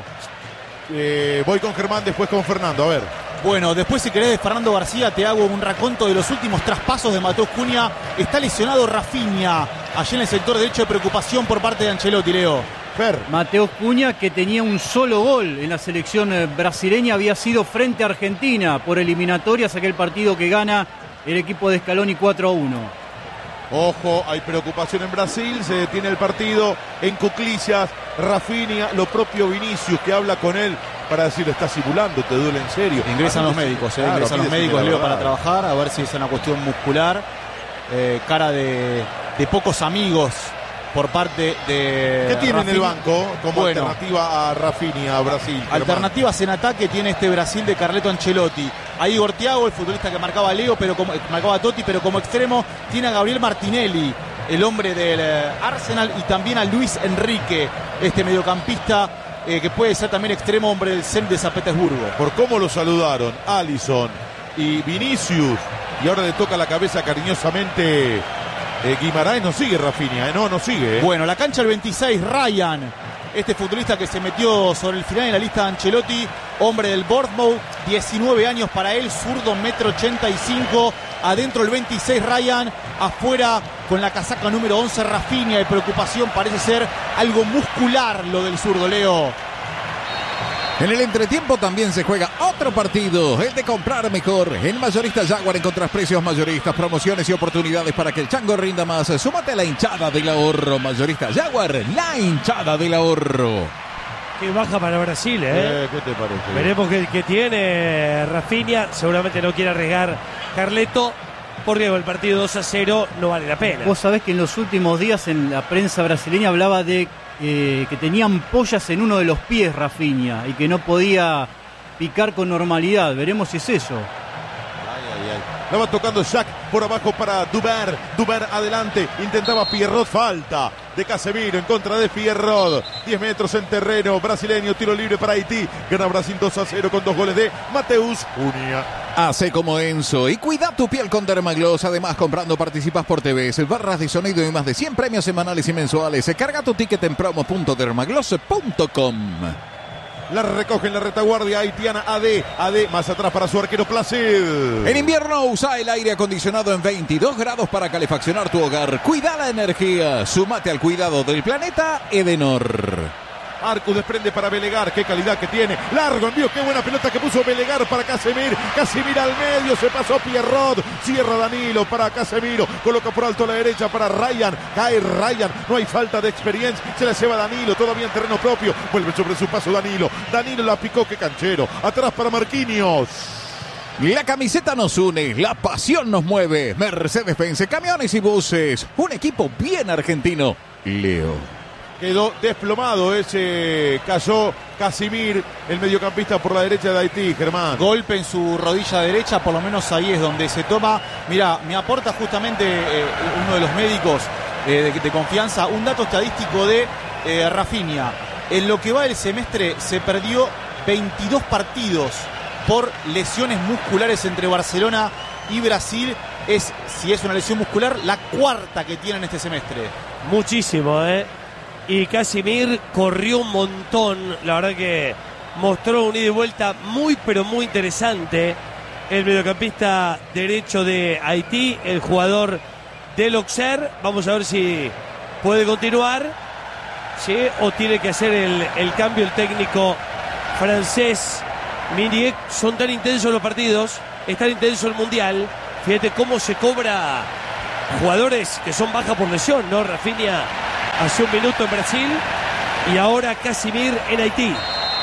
Eh, voy con Germán, después con Fernando, a ver. Bueno, después si querés de Fernando García te hago un raconto de los últimos traspasos de Mateus Cunha. Está lesionado Rafinha, allí en el sector derecho, de preocupación por parte de Ancelotti, Leo. Fer. Mateus Cunha, que tenía un solo gol en la selección eh, brasileña, había sido frente a Argentina por eliminatorias, aquel partido que gana el equipo de Scaloni cuatro a uno. Ojo, hay preocupación en Brasil, se detiene el partido en cuclillas. Rafinha, lo propio Vinicius, que habla con él para decir, estás simulando, te duele en serio. Ingresan Ah, los sí, médicos, eh, claro, ingresan los aquí decime médicos, la Leo, verdad. para trabajar, a ver si es una cuestión muscular. Eh, cara de, de pocos amigos por parte de ¿Qué tiene en el Rafinha. banco como Bueno, alternativa a Rafinha, a Brasil? Germán? alternativas en ataque tiene este Brasil de Carleto Ancelotti. A Igor Thiago, el futbolista que marcaba a Leo, pero como marcaba a Totti, pero como extremo tiene a Gabriel Martinelli, el hombre del eh, Arsenal, y también a Luis Enrique, este mediocampista eh, que puede ser también extremo, hombre del Zenit de San Petersburgo. Por cómo lo saludaron Alisson y Vinicius, y ahora le toca la cabeza cariñosamente eh, Guimaraes. No sigue Rafinha, eh, no, no sigue. eh. Bueno, la cancha el veintiséis, Ryan, este futbolista que se metió sobre el final en la lista de Ancelotti, hombre del Bournemouth, diecinueve años para él, zurdo, metro ochenta y cinco, adentro el veintiséis Ryan, afuera con la casaca número once Rafinha. De preocupación, parece ser algo muscular lo del zurdo, Leo. En el entretiempo también se juega otro partido, el de comprar mejor. En Mayorista Jaguar encontrás precios mayoristas, promociones y oportunidades para que el chango rinda más. Súmate a la hinchada del ahorro. Mayorista Jaguar, la hinchada del ahorro. Que baja para Brasil, ¿eh? Eh, ¿Qué te parece? Veremos qué, qué tiene Rafinha. Seguramente no quiere arriesgar Carleto, porque con el partido dos a cero no vale la pena. Vos sabés que en los últimos días en la prensa brasileña hablaba de eh, que tenía ampollas en uno de los pies Rafinha y que no podía picar con normalidad. Veremos si es eso. La va tocando Jack por abajo para Duber. Duber adelante. Intentaba Pierrot. Falta de Casemiro en contra de Pierrot. diez metros en terreno brasileño. Tiro libre para Haití. Gana Brasil dos a cero con dos goles de Mateus Cunha. Hace como Enzo y cuida tu piel con Dermagloss. Además, comprando participas por T V, barras de sonido y más de cien premios semanales y mensuales. Carga tu ticket en promo punto dermagloss punto com. La recoge en la retaguardia haitiana A D. A D más atrás para su arquero Placid. En invierno usa el aire acondicionado en veintidós grados para calefaccionar tu hogar. Cuida la energía. Súmate al cuidado del planeta Edenor. Arcus desprende para Belegar, qué calidad que tiene. Largo envío, qué buena pelota que puso Belegar para Casemir. Casemir al medio, se pasó Pierrot. Cierra Danilo para Casemiro. Coloca por alto a la derecha para Ryan. Cae Ryan, no hay falta de experiencia. Se la lleva Danilo, todavía en terreno propio. Vuelve sobre su paso Danilo. Danilo la picó, qué canchero. Atrás para Marquinhos. La camiseta nos une, la pasión nos mueve. Mercedes-Benz, camiones y buses. Un equipo bien argentino. Leo. Quedó desplomado ese, cayó Casimir, el mediocampista por la derecha de Haití, Germán. Golpe en su rodilla derecha, por lo menos ahí es donde se toma. Mira, me aporta justamente eh, uno de los médicos eh, de, de confianza un dato estadístico de eh, Rafinha. En lo que va del semestre se perdió veintidós partidos por lesiones musculares entre Barcelona y Brasil. Es, si es una lesión muscular, la cuarta que tiene en este semestre. Muchísimo, ¿eh? Y Casimir corrió un montón. La verdad que mostró un ida y vuelta muy pero muy interesante. El mediocampista derecho de Haití, el jugador del Auxerre. Vamos a ver si puede continuar, ¿sí? O tiene que hacer el, el cambio el técnico francés. Minier. Son tan intensos los partidos, es tan intenso el Mundial. Fíjate cómo se cobra jugadores que son baja por lesión, ¿no? Rafinha hace un minuto en Brasil y ahora Casimir en Haití.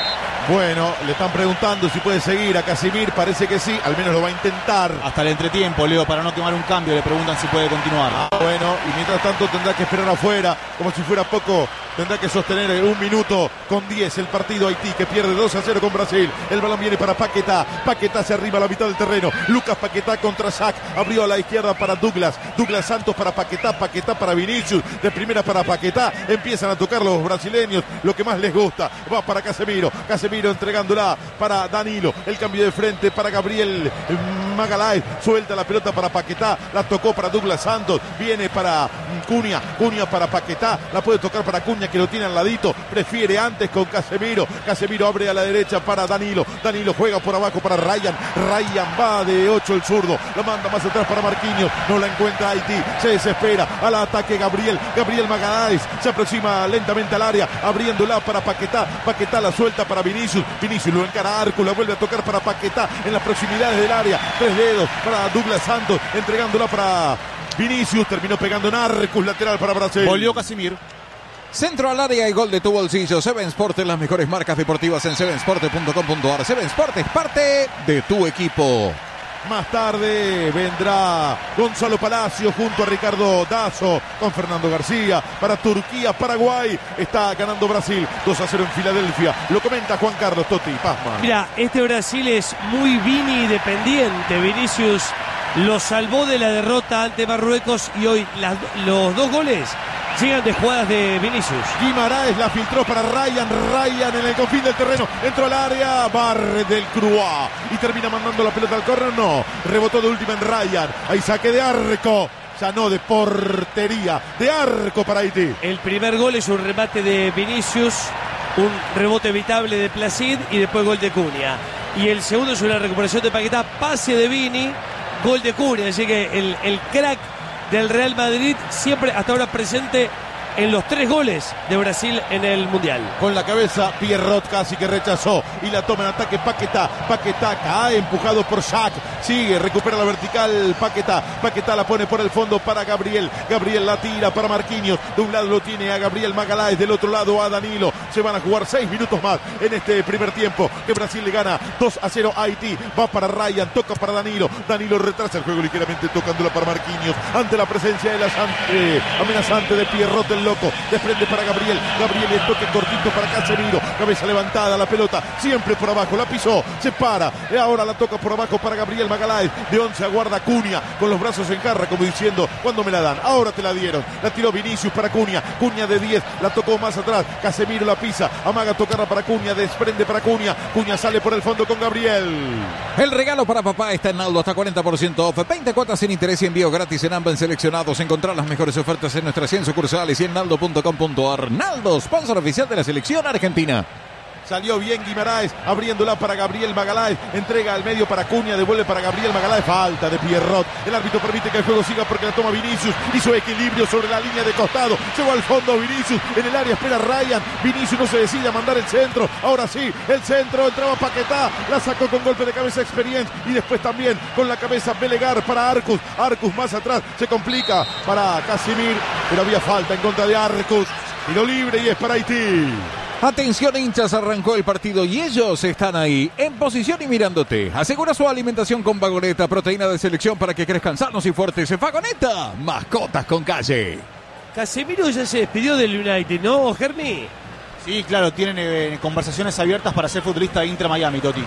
Bueno, le están preguntando si puede seguir a Casimir, parece que sí, al menos lo va a intentar. Hasta el entretiempo, Leo, para no quemar un cambio, le preguntan si puede continuar. Ah, bueno, y mientras tanto tendrá que esperar afuera, como si fuera poco, tendrá que sostener un minuto con diez el partido Haití, que pierde dos a cero con Brasil. El balón viene para Paquetá, Paquetá se arriba a la mitad del terreno, Lucas Paquetá contra Sac, abrió a la izquierda para Douglas, Douglas Santos para Paquetá, Paquetá para Vinicius, de primera para Paquetá, empiezan a tocar los brasileños, lo que más les gusta, va para Casemiro, Casemiro entregándola para Danilo, el cambio de frente para Gabriel Magalhaes, suelta la pelota para Paquetá, la tocó para Douglas Santos, viene para Cunha, Cunha para Paquetá, la puede tocar para Cunha que lo tiene al ladito, prefiere antes con Casemiro, Casemiro abre a la derecha para Danilo, Danilo juega por abajo para Ryan, Ryan va de ocho el zurdo, la manda más atrás para Marquinhos, no la encuentra Haití, se desespera, al ataque Gabriel, Gabriel Magalhaes, se aproxima lentamente al área, abriéndola para Paquetá, Paquetá la suelta para Vinicius, Vinicius lo encara a Arcus, la vuelve a tocar para Paquetá en las proximidades del área, tres dedos para Douglas Santos, entregándola para Vinicius, terminó pegando en Arcus, lateral para Brasil. Volvió Casimir. Centro al área y gol de tu bolsillo. Seven Sport, las mejores marcas deportivas en seven sport punto com punto ar. Seven Sport es parte de tu equipo. Más tarde vendrá Gonzalo Palacio junto a Ricardo Dazo con Fernando García para Turquía, Paraguay. Está ganando Brasil dos a cero en Filadelfia. Lo comenta Juan Carlos Totti Pazman. Mira, este Brasil es muy Vini dependiente. Vinicius lo salvó de la derrota ante Marruecos y hoy las, los dos goles llegan de jugadas de Vinicius. Guimaraes la filtró para Ryan, Ryan en el confín del terreno, entró al área, barre del Croix y termina mandando la pelota al córner, no, rebotó de última en Ryan, hay saque de arco, ya no de portería, de arco para Haití. El primer gol es un remate de Vinicius, un rebote evitable de Placid y después gol de Cunha. Y el segundo es una recuperación de Paquetá, pase de Vini, gol de Cunha, así que el, el crack del Real Madrid siempre hasta ahora presente en los tres goles de Brasil en el Mundial. Con la cabeza Pierrot casi que rechazó y la toma en ataque Paquetá, Paquetá cae empujado por Shaq, sigue, recupera la vertical Paquetá, Paquetá la pone por el fondo para Gabriel, Gabriel la tira para Marquinhos, de un lado lo tiene a Gabriel Magalhaes, del otro lado a Danilo, se van a jugar seis minutos más en este primer tiempo, que Brasil le gana dos a cero a Haití, va para Ryan, toca para Danilo, Danilo retrasa el juego ligeramente tocándola para Marquinhos, ante la presencia de la eh, amenazante de Pierrot el loco, desprende para Gabriel, Gabriel el toque cortito para Casemiro, cabeza levantada, la pelota siempre por abajo, la pisó, se para, y ahora la toca por abajo para Gabriel Magalhaes, de once aguarda Cunha, con los brazos en jarra como diciendo, ¿cuándo me la dan? Ahora te la dieron, la tiró Vinicius para Cunha, Cunha de diez, la tocó más atrás, Casemiro la pisa, amaga tocarla para Cunha, desprende para Cunha, Cunha sale por el fondo con Gabriel. El regalo para papá está en Naldo, hasta cuarenta por ciento off, veinte cuotas sin interés y envío gratis en ambos seleccionados, encontrar las mejores ofertas en nuestras cien sucursales y en naldo punto com punto ar. Naldo, sponsor oficial de la selección argentina. Salió bien Guimaraes, abriéndola para Gabriel Magalhaes, entrega al medio para Cunha, devuelve para Gabriel Magalhaes, falta de Pierrot, el árbitro permite que el juego siga porque la toma Vinicius, hizo equilibrio sobre la línea de costado, llegó al fondo Vinicius, en el área espera Ryan, Vinicius no se decide a mandar el centro, ahora sí, el centro, entraba Paquetá, la sacó con golpe de cabeza Experience y después también con la cabeza Belegar para Arcus, Arcus más atrás, se complica para Casimir, pero había falta en contra de Arcus, tiro libre y es para Haití. Atención hinchas, arrancó el partido y ellos están ahí, en posición y mirándote. Asegura su alimentación con Vagoneta, proteína de selección para que crezcan sanos y fuertes. Vagoneta, mascotas con calle. Casemiro ya se despidió del United, ¿no, Germi? Sí, claro, tienen eh, conversaciones abiertas para ser futbolista de Inter Miami, Toti.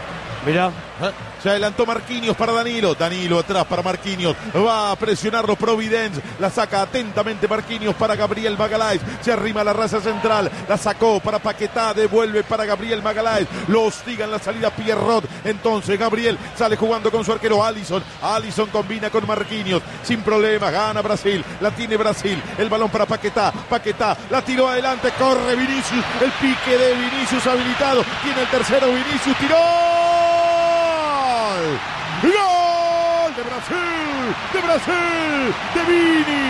Mirá. Se adelantó Marquinhos para Danilo. Danilo atrás para Marquinhos. Va a presionarlo Providence. La saca atentamente Marquinhos para Gabriel Magalhães. Se arrima a la raza central. La sacó para Paquetá. Devuelve para Gabriel Magalhães. Lo hostiga en la salida Pierrot. Entonces Gabriel sale jugando con su arquero Alisson. Alisson combina con Marquinhos. Sin problema. Gana Brasil. La tiene Brasil. El balón para Paquetá. Paquetá la tiró adelante. Corre Vinicius. El pique de Vinicius habilitado. Tiene el tercero Vinicius. Tiró. ¡Gol de Brasil! ¡De Brasil! ¡De Vini!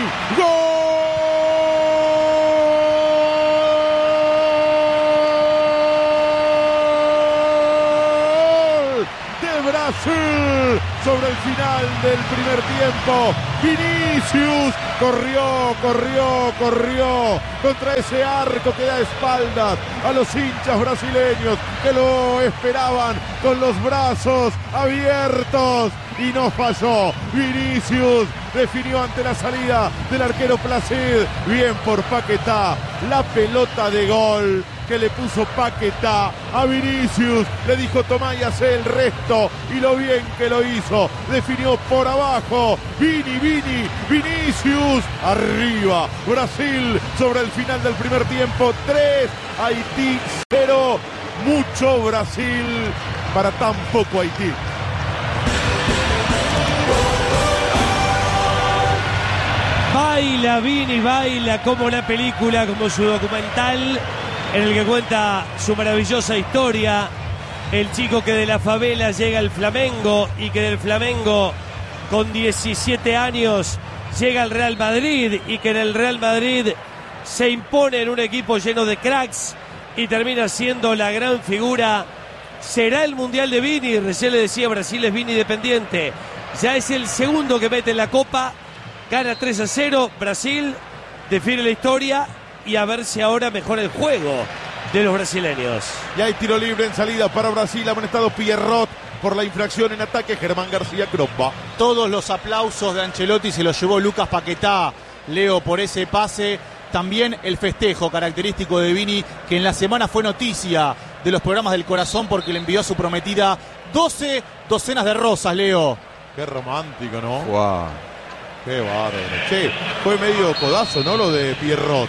¡Gol de Brasil! Sobre el final del primer tiempo, Vinicius corrió, corrió, corrió contra ese arco que da espaldas a los hinchas brasileños que lo esperaban con los brazos abiertos y no falló. Vinicius definió ante la salida del arquero Placid. Bien por Paquetá, la pelota de gol que le puso Paquetá a Vinicius, le dijo tomá y hacé el resto, y lo bien que lo hizo, definió por abajo, Vini, Vini, Vinicius, arriba, Brasil sobre el final del primer tiempo, tres, Haití cero, mucho Brasil para tan poco Haití. Baila Vini, baila como la película, como su documental, en el que cuenta su maravillosa historia. El chico que de la favela llega al Flamengo y que del Flamengo con diecisiete años llega al Real Madrid y que en el Real Madrid se impone en un equipo lleno de cracks y termina siendo la gran figura. Será el Mundial de Vini, recién le decía, Brasil es Vini dependiente. Ya es el segundo que mete en la Copa, gana tres a cero, Brasil define la historia y a ver si ahora mejora el juego de los brasileños. Y hay tiro libre en salida para Brasil, amonestado Pierrot por la infracción en ataque, Germán García Croppa. Todos los aplausos de Ancelotti se los llevó Lucas Paquetá, Leo, por ese pase. También el festejo característico de Vini, que en la semana fue noticia de los programas del corazón porque le envió a su prometida doce docenas de rosas, Leo. Qué romántico, ¿no? Wow. Qué bárbaro. Che, fue medio codazo, ¿no? Lo de Pierrot.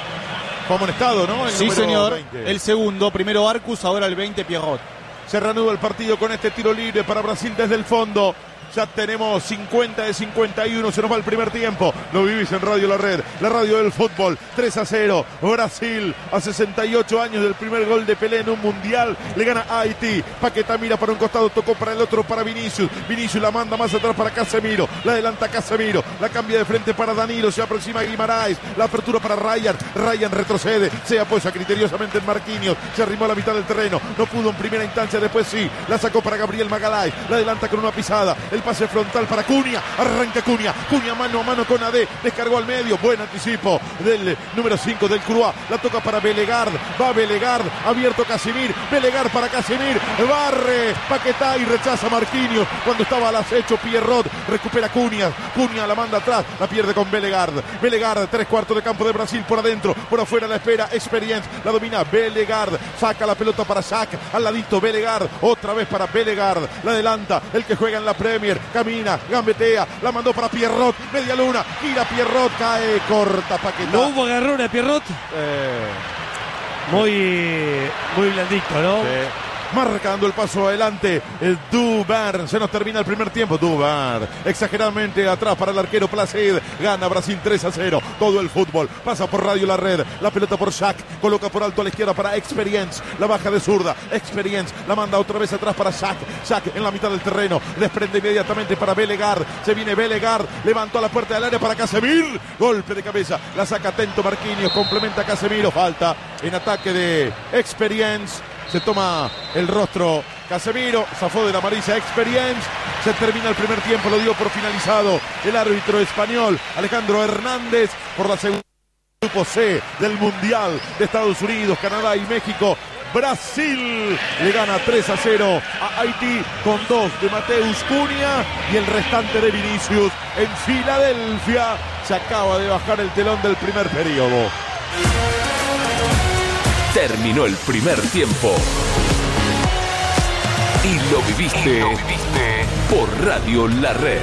Fue amonestado, ¿no? El sí, número señor. veinte. El segundo, primero Arcus, ahora el veinte Pierrot. Se reanuda el partido con este tiro libre para Brasil desde el fondo. Ya tenemos cincuenta de cincuenta y uno, se nos va el primer tiempo. Lo vivís en Radio La Red, la radio del fútbol. tres a cero, Brasil a sesenta y ocho años del primer gol de Pelé en un mundial. Le gana a Haití. Paquetá mira para un costado, tocó para el otro para Vinicius. Vinicius la manda más atrás para Casemiro. La adelanta Casemiro, la cambia de frente para Danilo. Se aproxima Guimaraes. La apertura para Ryan. Ryan retrocede, se apoya criteriosamente en Marquinhos. Se arrimó a la mitad del terreno. No pudo en primera instancia, después sí. La sacó para Gabriel Magalhães. La adelanta con una pisada. El pase frontal para Cunha, arranca Cunha, Cunha mano a mano con A D, descargó al medio, buen anticipo del número cinco del Croix, la toca para Belegard, va Belegard, abierto Casemir, Belegard para Casemir, barre Paquetá y rechaza Marquinhos, cuando estaba al acecho Pierrot, recupera Cunha, Cunha la manda atrás, la pierde con Belegard, Belegard, tres cuartos de campo de Brasil por adentro, por afuera la espera, Experience, la domina Belegard, saca la pelota para Shaq, al ladito Belegard, otra vez para Belegard, la adelanta, el que juega en la Premier, camina, gambetea, la mandó para Pierrot, media luna, gira Pierrot, cae, corta Paquetá. ¿No hubo agarrón a Pierrot? Eh, Muy, muy blandito, ¿no? sí. Marcando el paso adelante, el Duvern. Se nos termina el primer tiempo. Duvern, exageradamente atrás para el arquero Placid. Gana Brasil tres a cero. Todo el fútbol pasa por Radio La Red. La pelota por Shaq. Coloca por alto a la izquierda para Experience. La baja de zurda. Experience la manda otra vez atrás para Shaq. Shaq en la mitad del terreno. Desprende inmediatamente para Belegard. Se viene Belegard. Levantó a la puerta del área para Casemir. Golpe de cabeza. La saca atento Marquinhos. Complementa a Casemiro. Falta en ataque de Experience. Se toma el rostro Casemiro, zafó de la amarilla Experience. Se termina el primer tiempo, lo dio por finalizado el árbitro español Alejandro Hernández por la segunda grupo C del Mundial de Estados Unidos, Canadá y México. Brasil le gana tres a cero a Haití con dos de Mateus Cunha y el restante de Vinicius en Filadelfia. Se acaba de bajar el telón del primer periodo. Terminó el primer tiempo. Y lo viviste, y lo viviste por Radio La Red.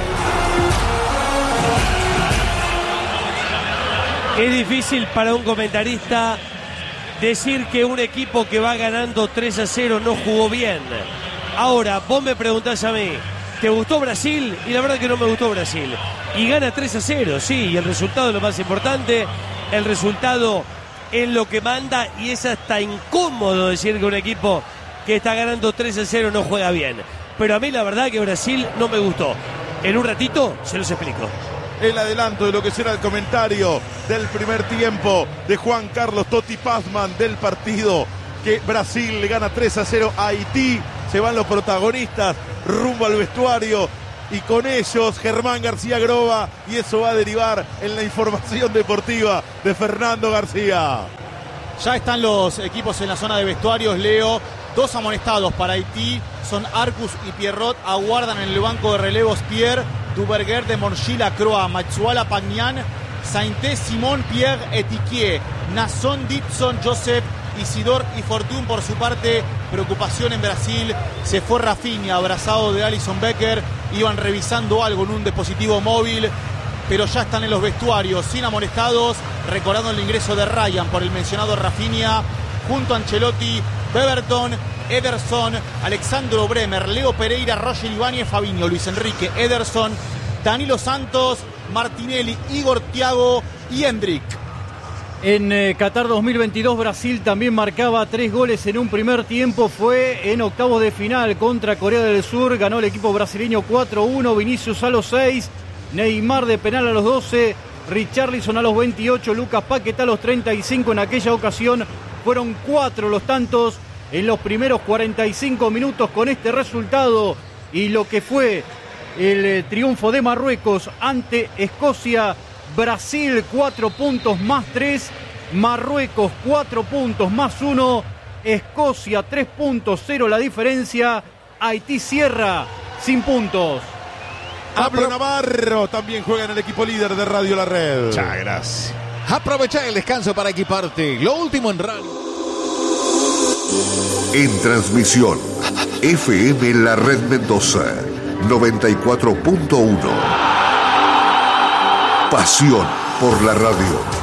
Es difícil para un comentarista decir que un equipo que va ganando tres a cero no jugó bien. Ahora, vos me preguntás a mí, ¿te gustó Brasil? Y la verdad que no me gustó Brasil. Y gana tres a cero, sí, y el resultado es lo más importante. El resultado es lo que manda y es hasta incómodo decir que un equipo que está ganando tres a cero no juega bien. Pero a mí la verdad que Brasil no me gustó. En un ratito se los explico. El adelanto de lo que será el comentario del primer tiempo de Juan Carlos Totti Pazman del partido, que Brasil le gana tres a cero a Haití. Se van los protagonistas rumbo al vestuario y con ellos Germán García Groba, y eso va a derivar en la información deportiva de Fernando García. Ya están los equipos en la zona de vestuarios, Leo. Dos amonestados para Haití son Arcus y Pierrot. Aguardan en el banco de relevos Pierre, Duverger de Monchila, Croa, Matsuala Pagnan, Sainté, Simón, Pierre, Etiquier, Nasson, Dixon, Joseph, Isidor y Fortune. Por su parte, preocupación en Brasil. Se fue Rafinha, abrazado de Alison Becker. Iban revisando algo en un dispositivo móvil, pero ya están en los vestuarios, sin amonestados, recordando el ingreso de Ryan por el mencionado Rafinha, junto a Ancelotti, Beberton, Ederson, Alexandro Bremer, Leo Pereira, Roger Ibáñez, Fabinho, Luis Enrique, Ederson, Danilo Santos, Martinelli, Igor Thiago y Hendrik. En eh, Qatar dos mil veintidós Brasil también marcaba tres goles en un primer tiempo. Fue en octavos de final contra Corea del Sur. Ganó el equipo brasileño cuatro uno. Vinicius a los seis. Neymar de penal a los doce. Richarlison a los veintiocho. Lucas Paquetá a los treinta y cinco. En aquella ocasión fueron cuatro los tantos en los primeros cuarenta y cinco minutos. Con este resultado y lo que fue el eh, triunfo de Marruecos ante Escocia, Brasil cuatro puntos más tres, Marruecos cuatro puntos más uno, Escocia tres puntos, cero la diferencia, Haití cierra sin puntos. Pablo Navarro también juega en el equipo líder de Radio La Red. Muchas gracias. Aprovecha el descanso para equiparte. Lo último en radio. En transmisión, F M La Red Mendoza, noventa y cuatro punto uno. Pasión por la radio.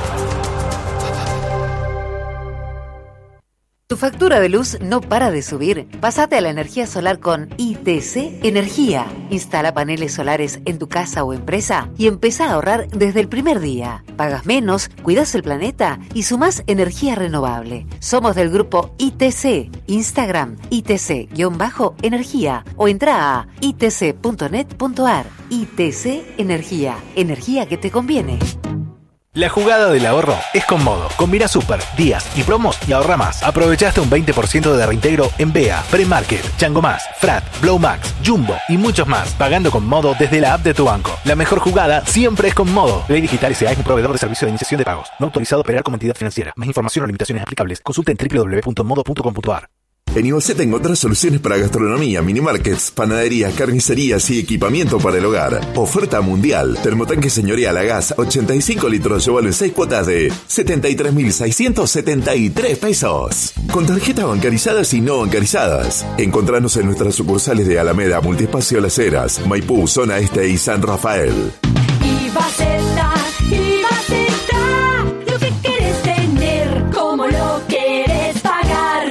¿Tu factura de luz no para de subir? Pásate a la energía solar con I T C Energía. Instala paneles solares en tu casa o empresa y empezá a ahorrar desde el primer día. Pagas menos, cuidas el planeta y sumás energía renovable. Somos del grupo I T C. Instagram I T C-energía o entra a i t c punto net punto a r. I T C Energía. Energía que te conviene. La jugada del ahorro es con Modo. Combina super, días y promos y ahorra más. Aprovechaste un veinte por ciento de reintegro en B E A, Premarket, Chango Más, Frat, Blow Max, Jumbo y muchos más. Pagando con Modo desde la app de tu banco. La mejor jugada siempre es con Modo. Ley Digital S A es un proveedor de servicio de iniciación de pagos. No autorizado a operar como entidad financiera. Más información o limitaciones aplicables. Consulta en w w w punto modo punto com punto a r. En Ivoceta encontrás soluciones para gastronomía, minimarkets, panaderías, carnicerías y equipamiento para el hogar. Oferta mundial. Termotanque señorial a gas, ochenta y cinco litros, llévalo en seis cuotas de setenta y tres mil seiscientos setenta y tres pesos. Con tarjetas bancarizadas y no bancarizadas. Encontranos en nuestras sucursales de Alameda, Multiespacio Las Heras, Maipú, Zona Este y San Rafael. Ivoceta, Ivoceta, lo que quieres tener, como lo quieres pagar.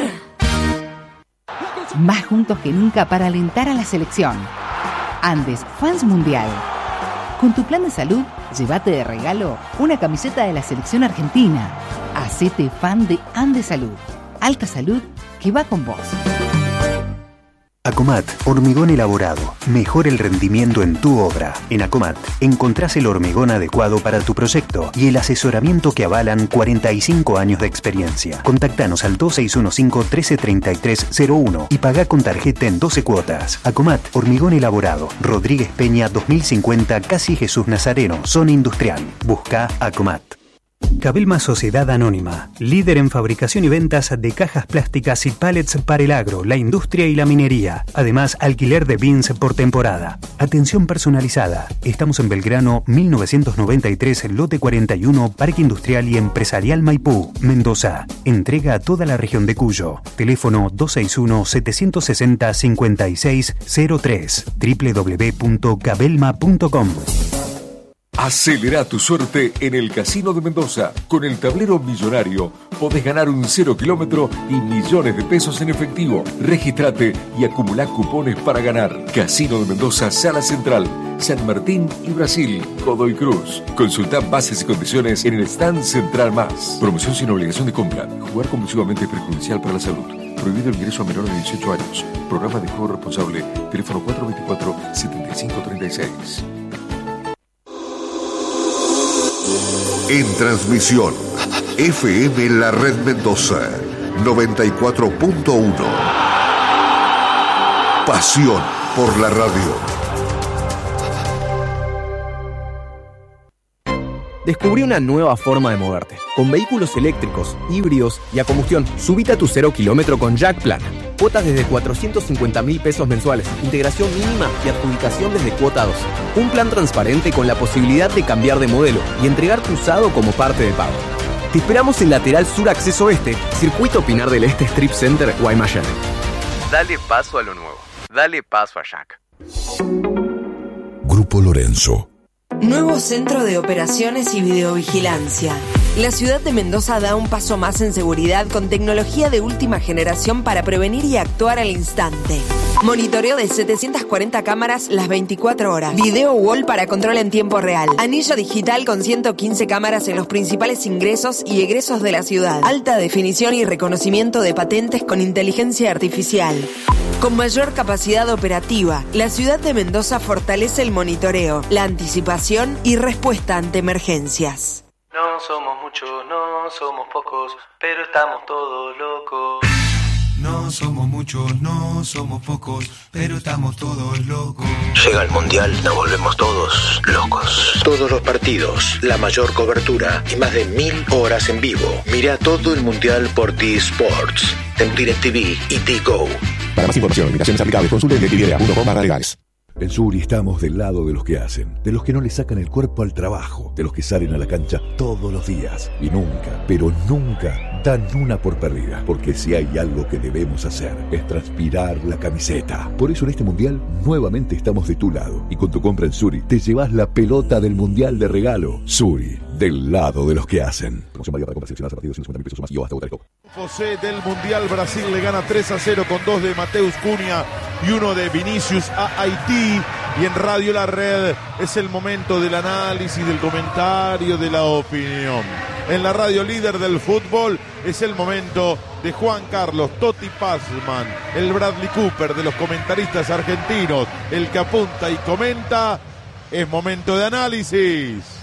Más juntos que nunca para alentar a la selección. Andes Fans Mundial. Con tu plan de salud, llévate de regalo una camiseta de la selección argentina. Hacete fan de Andes Salud. Alta salud que va con vos. Acomat, hormigón elaborado. Mejora el rendimiento en tu obra. En Acomat encontrás el hormigón adecuado para tu proyecto y el asesoramiento que avalan cuarenta y cinco años de experiencia. Contactanos al dos seis uno cinco, uno tres tres tres cero uno y pagá con tarjeta en doce cuotas. Acomat, hormigón elaborado. Rodríguez Peña dos mil cincuenta, Casi Jesús Nazareno, Zona Industrial. Busca Acomat. Cabelma Sociedad Anónima, líder en fabricación y ventas de cajas plásticas y pallets para el agro, la industria y la minería. Además, alquiler de bins por temporada. Atención personalizada. Estamos en Belgrano, mil novecientos noventa y tres, lote cuarenta y uno, Parque Industrial y Empresarial Maipú, Mendoza. Entrega a toda la región de Cuyo. Teléfono dos seis uno, siete seis cero, cinco seis cero tres. doble u doble u doble u punto cabelma punto com. Acelera tu suerte en el Casino de Mendoza. Con el tablero millonario podés ganar un cero kilómetro y millones de pesos en efectivo. Regístrate y acumulá cupones para ganar. Casino de Mendoza, Sala Central, San Martín y Brasil, Godoy Cruz. Consulta bases y condiciones en el stand Central Más. Promoción sin obligación de compra. Jugar compulsivamente es perjudicial para la salud. Prohibido el ingreso a menores de dieciocho años. Programa de juego responsable. Teléfono cuatro dos cuatro, siete cinco tres seis. En transmisión, F M La Red Mendoza, noventa y cuatro punto uno. Pasión por la radio. Descubrí una nueva forma de moverte. Con vehículos eléctricos, híbridos y a combustión, subite a tu cero kilómetro con Jack Plan. Cuotas desde cuatrocientos cincuenta mil pesos mensuales, integración mínima y adjudicación desde cuota dos. Un plan transparente con la posibilidad de cambiar de modelo y entregar tu usado como parte de pago. Te esperamos en Lateral Sur Acceso Este, Circuito Pinar del Este Strip Center, Guaymallén. Dale paso a lo nuevo. Dale paso a Jack. Grupo Lorenzo. Nuevo Centro de Operaciones y Videovigilancia. La ciudad de Mendoza da un paso más en seguridad con tecnología de última generación para prevenir y actuar al instante. Monitoreo de setecientas cuarenta cámaras las veinticuatro horas. Video wall para control en tiempo real. Anillo digital con ciento quince cámaras en los principales ingresos y egresos de la ciudad. Alta definición y reconocimiento de patentes con inteligencia artificial. Con mayor capacidad operativa, la ciudad de Mendoza fortalece el monitoreo, la anticipación y respuesta ante emergencias. No somos muchos, no somos pocos, pero estamos todos locos. No somos muchos, no somos pocos, pero estamos todos locos. Llega el Mundial, nos volvemos todos locos. Todos los partidos, la mayor cobertura y más de mil horas en vivo. Mira todo el Mundial por T-Sports, en DirecTV y T-Go. Para más información, limitaciones aplicables, consulte en directv punto com barra legales. En Suri estamos del lado de los que hacen, de los que no le sacan el cuerpo al trabajo, de los que salen a la cancha todos los días y nunca, pero nunca dan una por perdida, porque si hay algo que debemos hacer es transpirar la camiseta. Por eso en este Mundial nuevamente estamos de tu lado y con tu compra en Suri te llevas la pelota del Mundial de regalo. Suri, del lado de los que hacen. Promoción válida para compras seleccionadas a partir de ciento cincuenta mil pesos o más y o hasta Botarecop. José del Mundial, Brasil le gana tres a cero con dos de Mateus Cunha y uno de Vinicius a Haití. Y en Radio La Red es el momento del análisis, del comentario, de la opinión. En la radio líder del fútbol es el momento de Juan Carlos Totti Pazman, el Bradley Cooper de los comentaristas argentinos, el que apunta y comenta. Es momento de análisis.